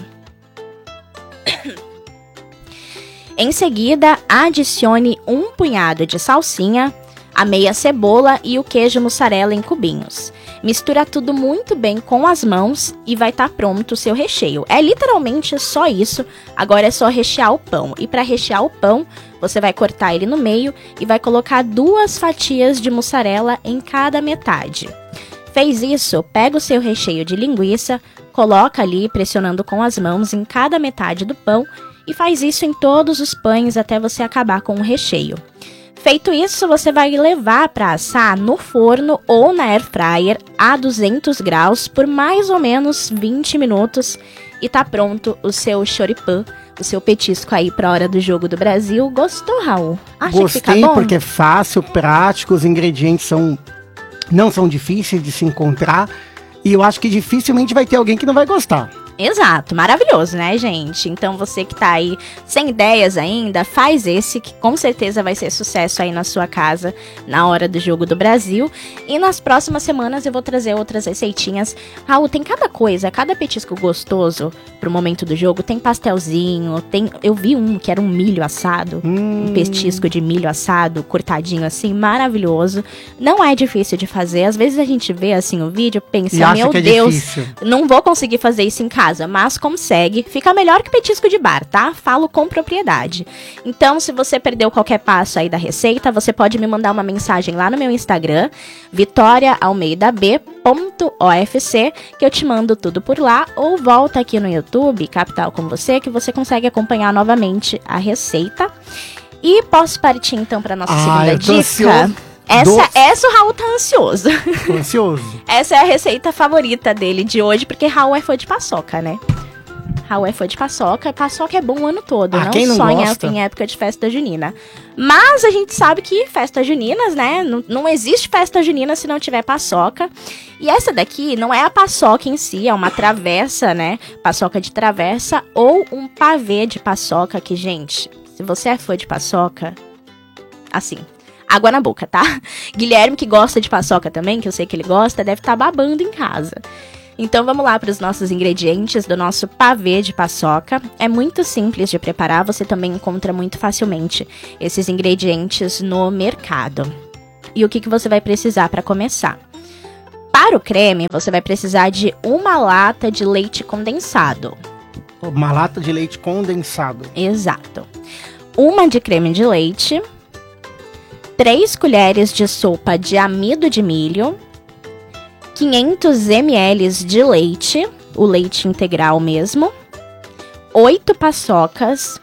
Em seguida, adicione um punhado de salsinha, a meia cebola e o queijo mussarela em cubinhos. Mistura tudo muito bem com as mãos e vai estar pronto o seu recheio. É literalmente só isso. Agora é só rechear o pão. E para rechear o pão, você vai cortar ele no meio e vai colocar 2 fatias de mussarela em cada metade. Fez isso, pega o seu recheio de linguiça, coloca ali pressionando com as mãos em cada metade do pão e faz isso em todos os pães até você acabar com o recheio. Feito isso, você vai levar para assar no forno ou na air fryer a 200 graus por mais ou menos 20 minutos e tá pronto o seu choripã, o seu petisco aí pra hora do jogo do Brasil. Gostou, Raul? Acha Gostei, que fica bom? Porque é fácil, prático, os ingredientes não são difíceis de se encontrar e eu acho que dificilmente vai ter alguém que não vai gostar. Exato, maravilhoso, né, gente? Então você que tá aí sem ideias ainda, faz esse que com certeza vai ser sucesso aí na sua casa na hora do jogo do Brasil. E nas próximas semanas eu vou trazer outras receitinhas. Raul, tem cada coisa, cada petisco gostoso pro momento do jogo. Tem pastelzinho, eu vi um que era um milho assado, um petisco de milho assado, cortadinho assim, maravilhoso. Não é difícil de fazer, às vezes a gente vê assim o vídeo e pensa, meu Deus, não vou conseguir fazer isso em casa. Mas consegue, fica melhor que petisco de bar, tá? Falo com propriedade. Então, se você perdeu qualquer passo aí da receita, você pode me mandar uma mensagem lá no meu Instagram, vitoriaalmeidab.ofc, que eu te mando tudo por lá, ou volta aqui no YouTube, Capital com você, que você consegue acompanhar novamente a receita. E posso partir então para nossa segunda dica? Ansioso. Essa o Raul tá ansioso. Tô ansioso. Essa é a receita favorita dele de hoje, porque Raul é fã de paçoca, né? Raul é fã de paçoca. Paçoca é bom o ano todo, quem não só gosta? em época de festa junina. Mas a gente sabe que festas juninas, né? Não existe festa junina se não tiver paçoca. E essa daqui não é a paçoca em si, é uma travessa, né? Paçoca de travessa ou um pavê de paçoca que, gente, se você é fã de paçoca, assim, água na boca, tá? Guilherme, que gosta de paçoca também, que eu sei que ele gosta, deve estar babando em casa. Então vamos lá para os nossos ingredientes do nosso pavê de paçoca. É muito simples de preparar, você também encontra muito facilmente esses ingredientes no mercado. E o que você vai precisar para começar? Para o creme, você vai precisar de 1 lata de leite condensado. Uma lata de leite condensado. Exato. 1 de creme de leite, 3 colheres de sopa de amido de milho, 500 ml de leite, o leite integral mesmo, 8 paçocas,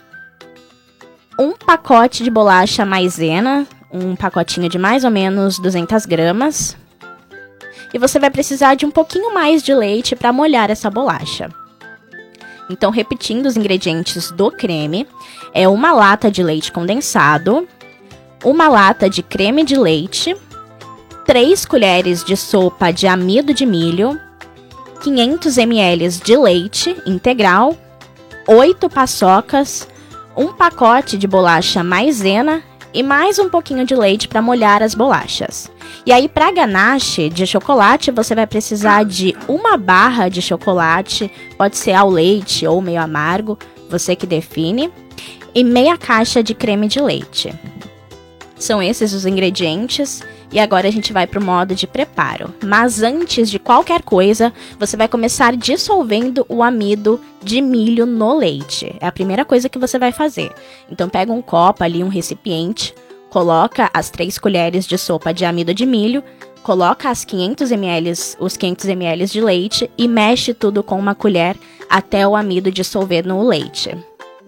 1 pacote de bolacha maisena, um pacotinho de mais ou menos 200 gramas, e você vai precisar de um pouquinho mais de leite para molhar essa bolacha. Então, repetindo os ingredientes do creme, é 1 lata de leite condensado, 1 lata de creme de leite, 3 colheres de sopa de amido de milho, 500 ml de leite integral, 8 paçocas, 1 pacote de bolacha maisena e mais um pouquinho de leite para molhar as bolachas. E aí, para ganache de chocolate, você vai precisar de 1 barra de chocolate, pode ser ao leite ou meio amargo, você que define, e meia caixa de creme de leite. São esses os ingredientes. E agora a gente vai para o modo de preparo. Mas antes de qualquer coisa, você vai começar dissolvendo o amido de milho no leite. É a primeira coisa que você vai fazer. Então pega um copo ali, um recipiente, coloca as 3 colheres de sopa de amido de milho, coloca os 500 ml de leite e mexe tudo com uma colher até o amido dissolver no leite.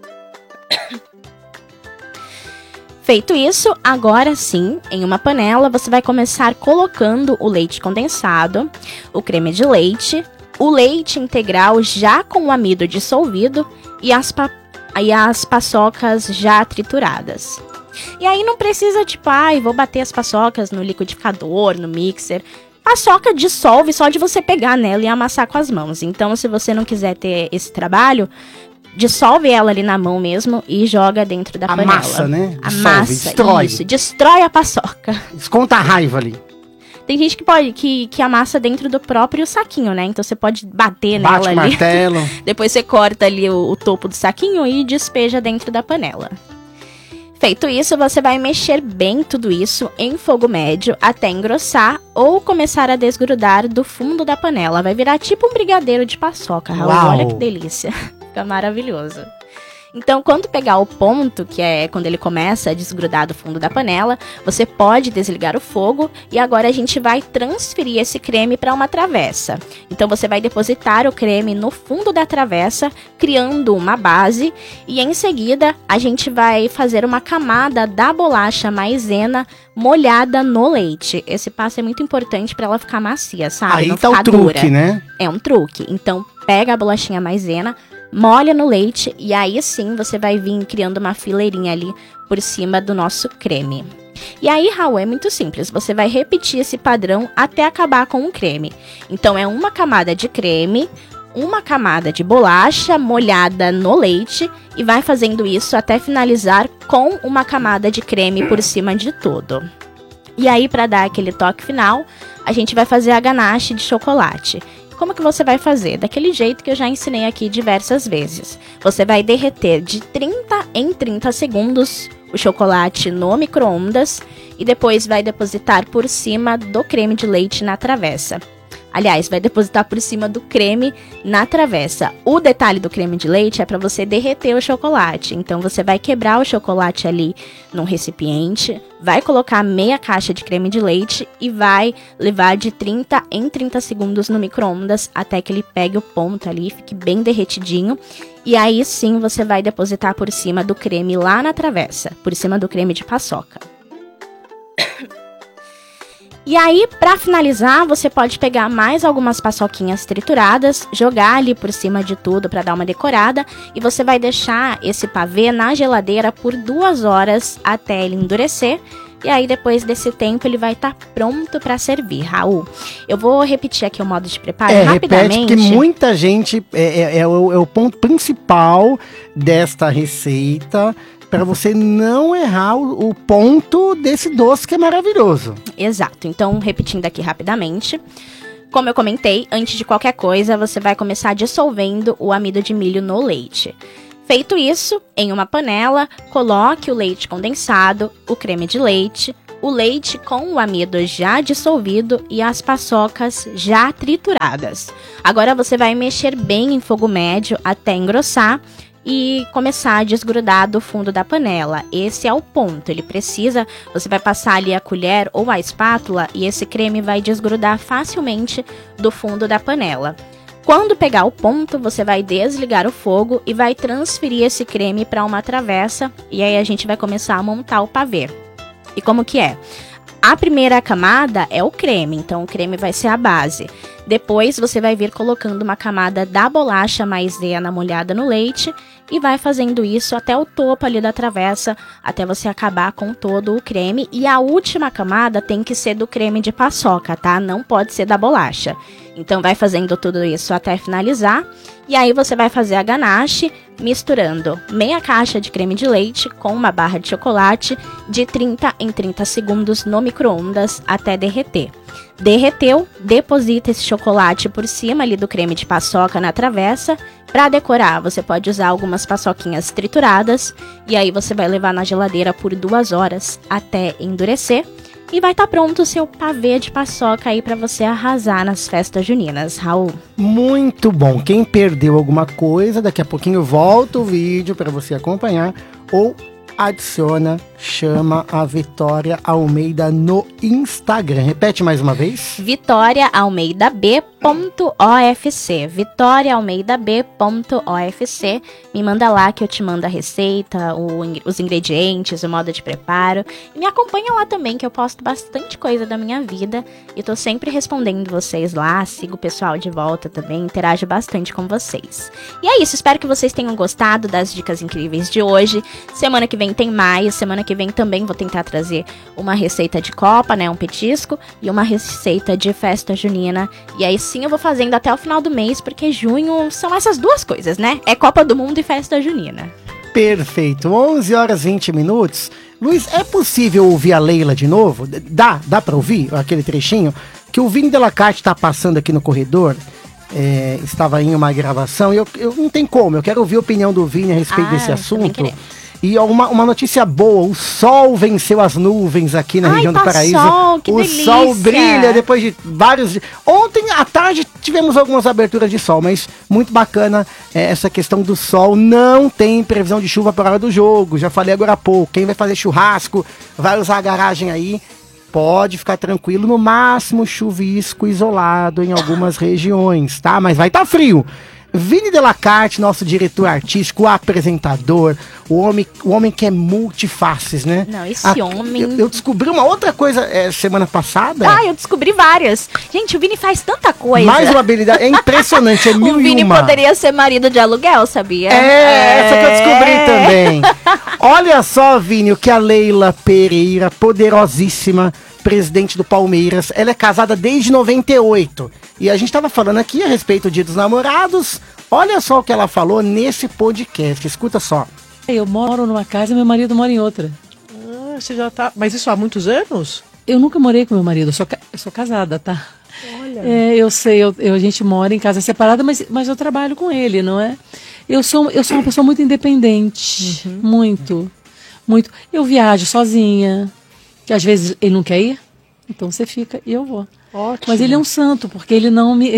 Feito isso, agora sim, em uma panela, você vai começar colocando o leite condensado, o creme de leite, o leite integral já com o amido dissolvido e as paçocas já trituradas. E aí não precisa, vou bater as paçocas no liquidificador, no mixer. Paçoca dissolve só de você pegar nela e amassar com as mãos. Então, se você não quiser ter esse trabalho, dissolve ela ali na mão mesmo e joga dentro da panela. Amassa, né? Amassa, destrói. Isso, destrói a paçoca. Desconta a raiva ali. Tem gente que amassa dentro do próprio saquinho, né? Então você pode bater Bate nela ali. martelo. Depois você corta ali o topo do saquinho e despeja dentro da panela. Feito isso, você vai mexer bem tudo isso em fogo médio até engrossar ou começar a desgrudar do fundo da panela. Vai virar tipo um brigadeiro de paçoca, Raul. Uau. Olha que delícia. Fica maravilhoso. Então, quando pegar o ponto, que é quando ele começa a desgrudar do fundo da panela, você pode desligar o fogo e agora a gente vai transferir esse creme para uma travessa. Então, você vai depositar o creme no fundo da travessa, criando uma base e em seguida a gente vai fazer uma camada da bolacha maisena molhada no leite. Esse passo é muito importante para ela ficar macia, sabe? Aí não tá o ficar truque, dura. né? É um truque. Então, pega a bolachinha maisena, molha no leite e aí sim você vai vir criando uma fileirinha ali por cima do nosso creme. E aí, Raul, é muito simples. Você vai repetir esse padrão até acabar com o creme. Então, é uma camada de creme, uma camada de bolacha molhada no leite e vai fazendo isso até finalizar com uma camada de creme por cima de tudo. E aí, para dar aquele toque final, a gente vai fazer a ganache de chocolate. Como que você vai fazer? Daquele jeito que eu já ensinei aqui diversas vezes. Você vai derreter de 30 em 30 segundos o chocolate no micro-ondas e depois vai depositar por cima do creme de leite na travessa. Aliás, vai depositar por cima do creme na travessa. O detalhe do creme de leite é para você derreter o chocolate. Então, você vai quebrar o chocolate ali num recipiente, vai colocar meia caixa de creme de leite e vai levar de 30 em 30 segundos no micro-ondas até que ele pegue o ponto ali, fique bem derretidinho. E aí sim, você vai depositar por cima do creme lá na travessa, por cima do creme de paçoca. E aí, pra finalizar, você pode pegar mais algumas paçoquinhas trituradas, jogar ali por cima de tudo pra dar uma decorada, e você vai deixar esse pavê na geladeira por 2 horas até ele endurecer. E aí, depois desse tempo, ele vai estar pronto pra servir, Raul. Eu vou repetir aqui o modo de preparo rapidamente. Repete, porque muita gente, é o ponto principal desta receita, para você não errar o ponto desse doce que é maravilhoso. Exato. Então, repetindo aqui rapidamente. Como eu comentei, antes de qualquer coisa, você vai começar dissolvendo o amido de milho no leite. Feito isso, em uma panela, coloque o leite condensado, o creme de leite, o leite com o amido já dissolvido e as paçocas já trituradas. Agora você vai mexer bem em fogo médio até engrossar e começar a desgrudar do fundo da panela. Esse é o ponto, você vai passar ali a colher ou a espátula e esse creme vai desgrudar facilmente do fundo da panela. Quando pegar o ponto, você vai desligar o fogo e vai transferir esse creme para uma travessa e aí a gente vai começar a montar o pavê. E como que é? A primeira camada é o creme, então o creme vai ser a base. Depois você vai vir colocando uma camada da bolacha maisena molhada no leite e vai fazendo isso até o topo ali da travessa, até você acabar com todo o creme. E a última camada tem que ser do creme de paçoca, tá? Não pode ser da bolacha. Então vai fazendo tudo isso até finalizar. E aí você vai fazer a ganache misturando meia caixa de creme de leite com uma barra de chocolate de 30 em 30 segundos no micro-ondas até derreter. Derreteu, deposita esse chocolate por cima ali do creme de paçoca na travessa. Para decorar, você pode usar algumas paçoquinhas trituradas e aí você vai levar na geladeira por 2 horas até endurecer. E vai estar pronto o seu pavê de paçoca aí para você arrasar nas festas juninas, Raul. Muito bom. Quem perdeu alguma coisa, daqui a pouquinho volta o vídeo para você acompanhar ou adiciona, chama a Vitória Almeida no Instagram. Repete mais uma vez. Vitória Almeida B.ofc. Vitória Almeida B.ofc. Me manda lá que eu te mando a receita, os ingredientes, o modo de preparo. E me acompanha lá também que eu posto bastante coisa da minha vida. E tô sempre respondendo vocês lá. Sigo o pessoal de volta também. Interajo bastante com vocês. E é isso. Espero que vocês tenham gostado das dicas incríveis de hoje. Semana que vem tem mais. Semana que vem também vou tentar trazer uma receita de copa, né? Um petisco. E uma receita de festa junina. E aí sim eu vou fazendo até o final do mês, porque junho são essas duas coisas, né? É Copa do Mundo e festa junina. Perfeito. 11 horas e 20 minutos. Luiz, é possível ouvir a Leila de novo? Dá pra ouvir aquele trechinho? Que o Vini Delacarte tá passando aqui no corredor. Estava em uma gravação e eu não tem como. Eu quero ouvir a opinião do Vini a respeito desse assunto. E uma notícia boa, o sol venceu as nuvens aqui na região do Paraíso. Que o delícia. Sol brilha depois de vários dias. Ontem à tarde tivemos algumas aberturas de sol, mas muito bacana essa questão do sol. Não tem previsão de chuva para a hora do jogo, já falei agora há pouco. Quem vai fazer churrasco, vai usar a garagem aí, pode ficar tranquilo, no máximo chuvisco isolado em algumas regiões, tá? Mas vai estar frio. Vini Delacarte, nosso diretor artístico, apresentador, o homem que é multifaces, né? Não, esse homem... Eu descobri uma outra coisa semana passada. Eu descobri várias. Gente, o Vini faz tanta coisa. Mais uma habilidade, é impressionante, é mil O Vini e uma. poderia ser marido de aluguel, sabia? Essa que eu descobri também. Olha só, Vini, o que a Leila Pereira, poderosíssima, presidente do Palmeiras, ela é casada desde 98. E a gente estava falando aqui a respeito do Dia dos Namorados. Olha só o que ela falou nesse podcast. Escuta só. Eu moro numa casa e meu marido mora em outra. Você já tá... Mas isso há muitos anos? Eu nunca morei com meu marido, eu sou casada, tá? Olha. Eu sei, a gente mora em casa separada, mas eu trabalho com ele, não é? Eu sou uma pessoa muito independente, muito. Eu viajo sozinha, que às vezes ele não quer ir, então você fica e eu vou. Ótimo. Mas ele é um santo, porque ele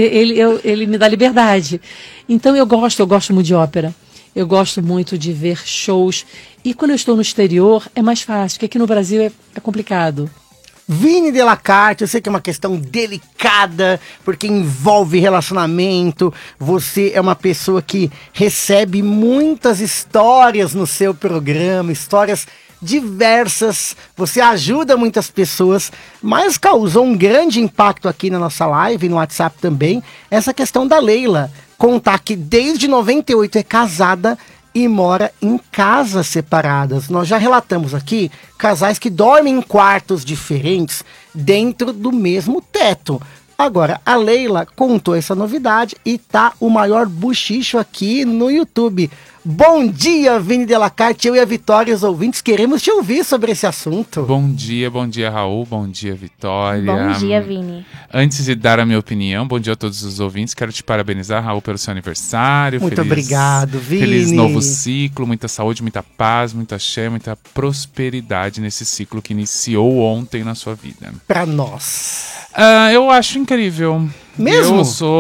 me dá liberdade. Então eu gosto muito de ópera. Eu gosto muito de ver shows. E quando eu estou no exterior é mais fácil, porque aqui no Brasil é complicado. Vini Delacarte, eu sei que é uma questão delicada, porque envolve relacionamento. Você é uma pessoa que recebe muitas histórias no seu programa, histórias diversas, você ajuda muitas pessoas, mas causou um grande impacto aqui na nossa live, no WhatsApp também, essa questão da Leila, contar que desde 98 é casada e mora em casas separadas. Nós já relatamos aqui casais que dormem em quartos diferentes dentro do mesmo teto. Agora, a Leila contou essa novidade e tá o maior buchicho aqui no YouTube. Bom dia, Vini Delacarte, eu e a Vitória, os ouvintes, queremos te ouvir sobre esse assunto. Bom dia, Raul, bom dia, Vitória. Bom dia, Vini. Antes de dar a minha opinião, bom dia a todos os ouvintes, quero te parabenizar, Raul, pelo seu aniversário. Muito obrigado, Vini. Feliz novo ciclo, muita saúde, muita paz, muita axé, muita prosperidade nesse ciclo que iniciou ontem na sua vida. Pra nós. Eu acho incrível. Mesmo? Eu sou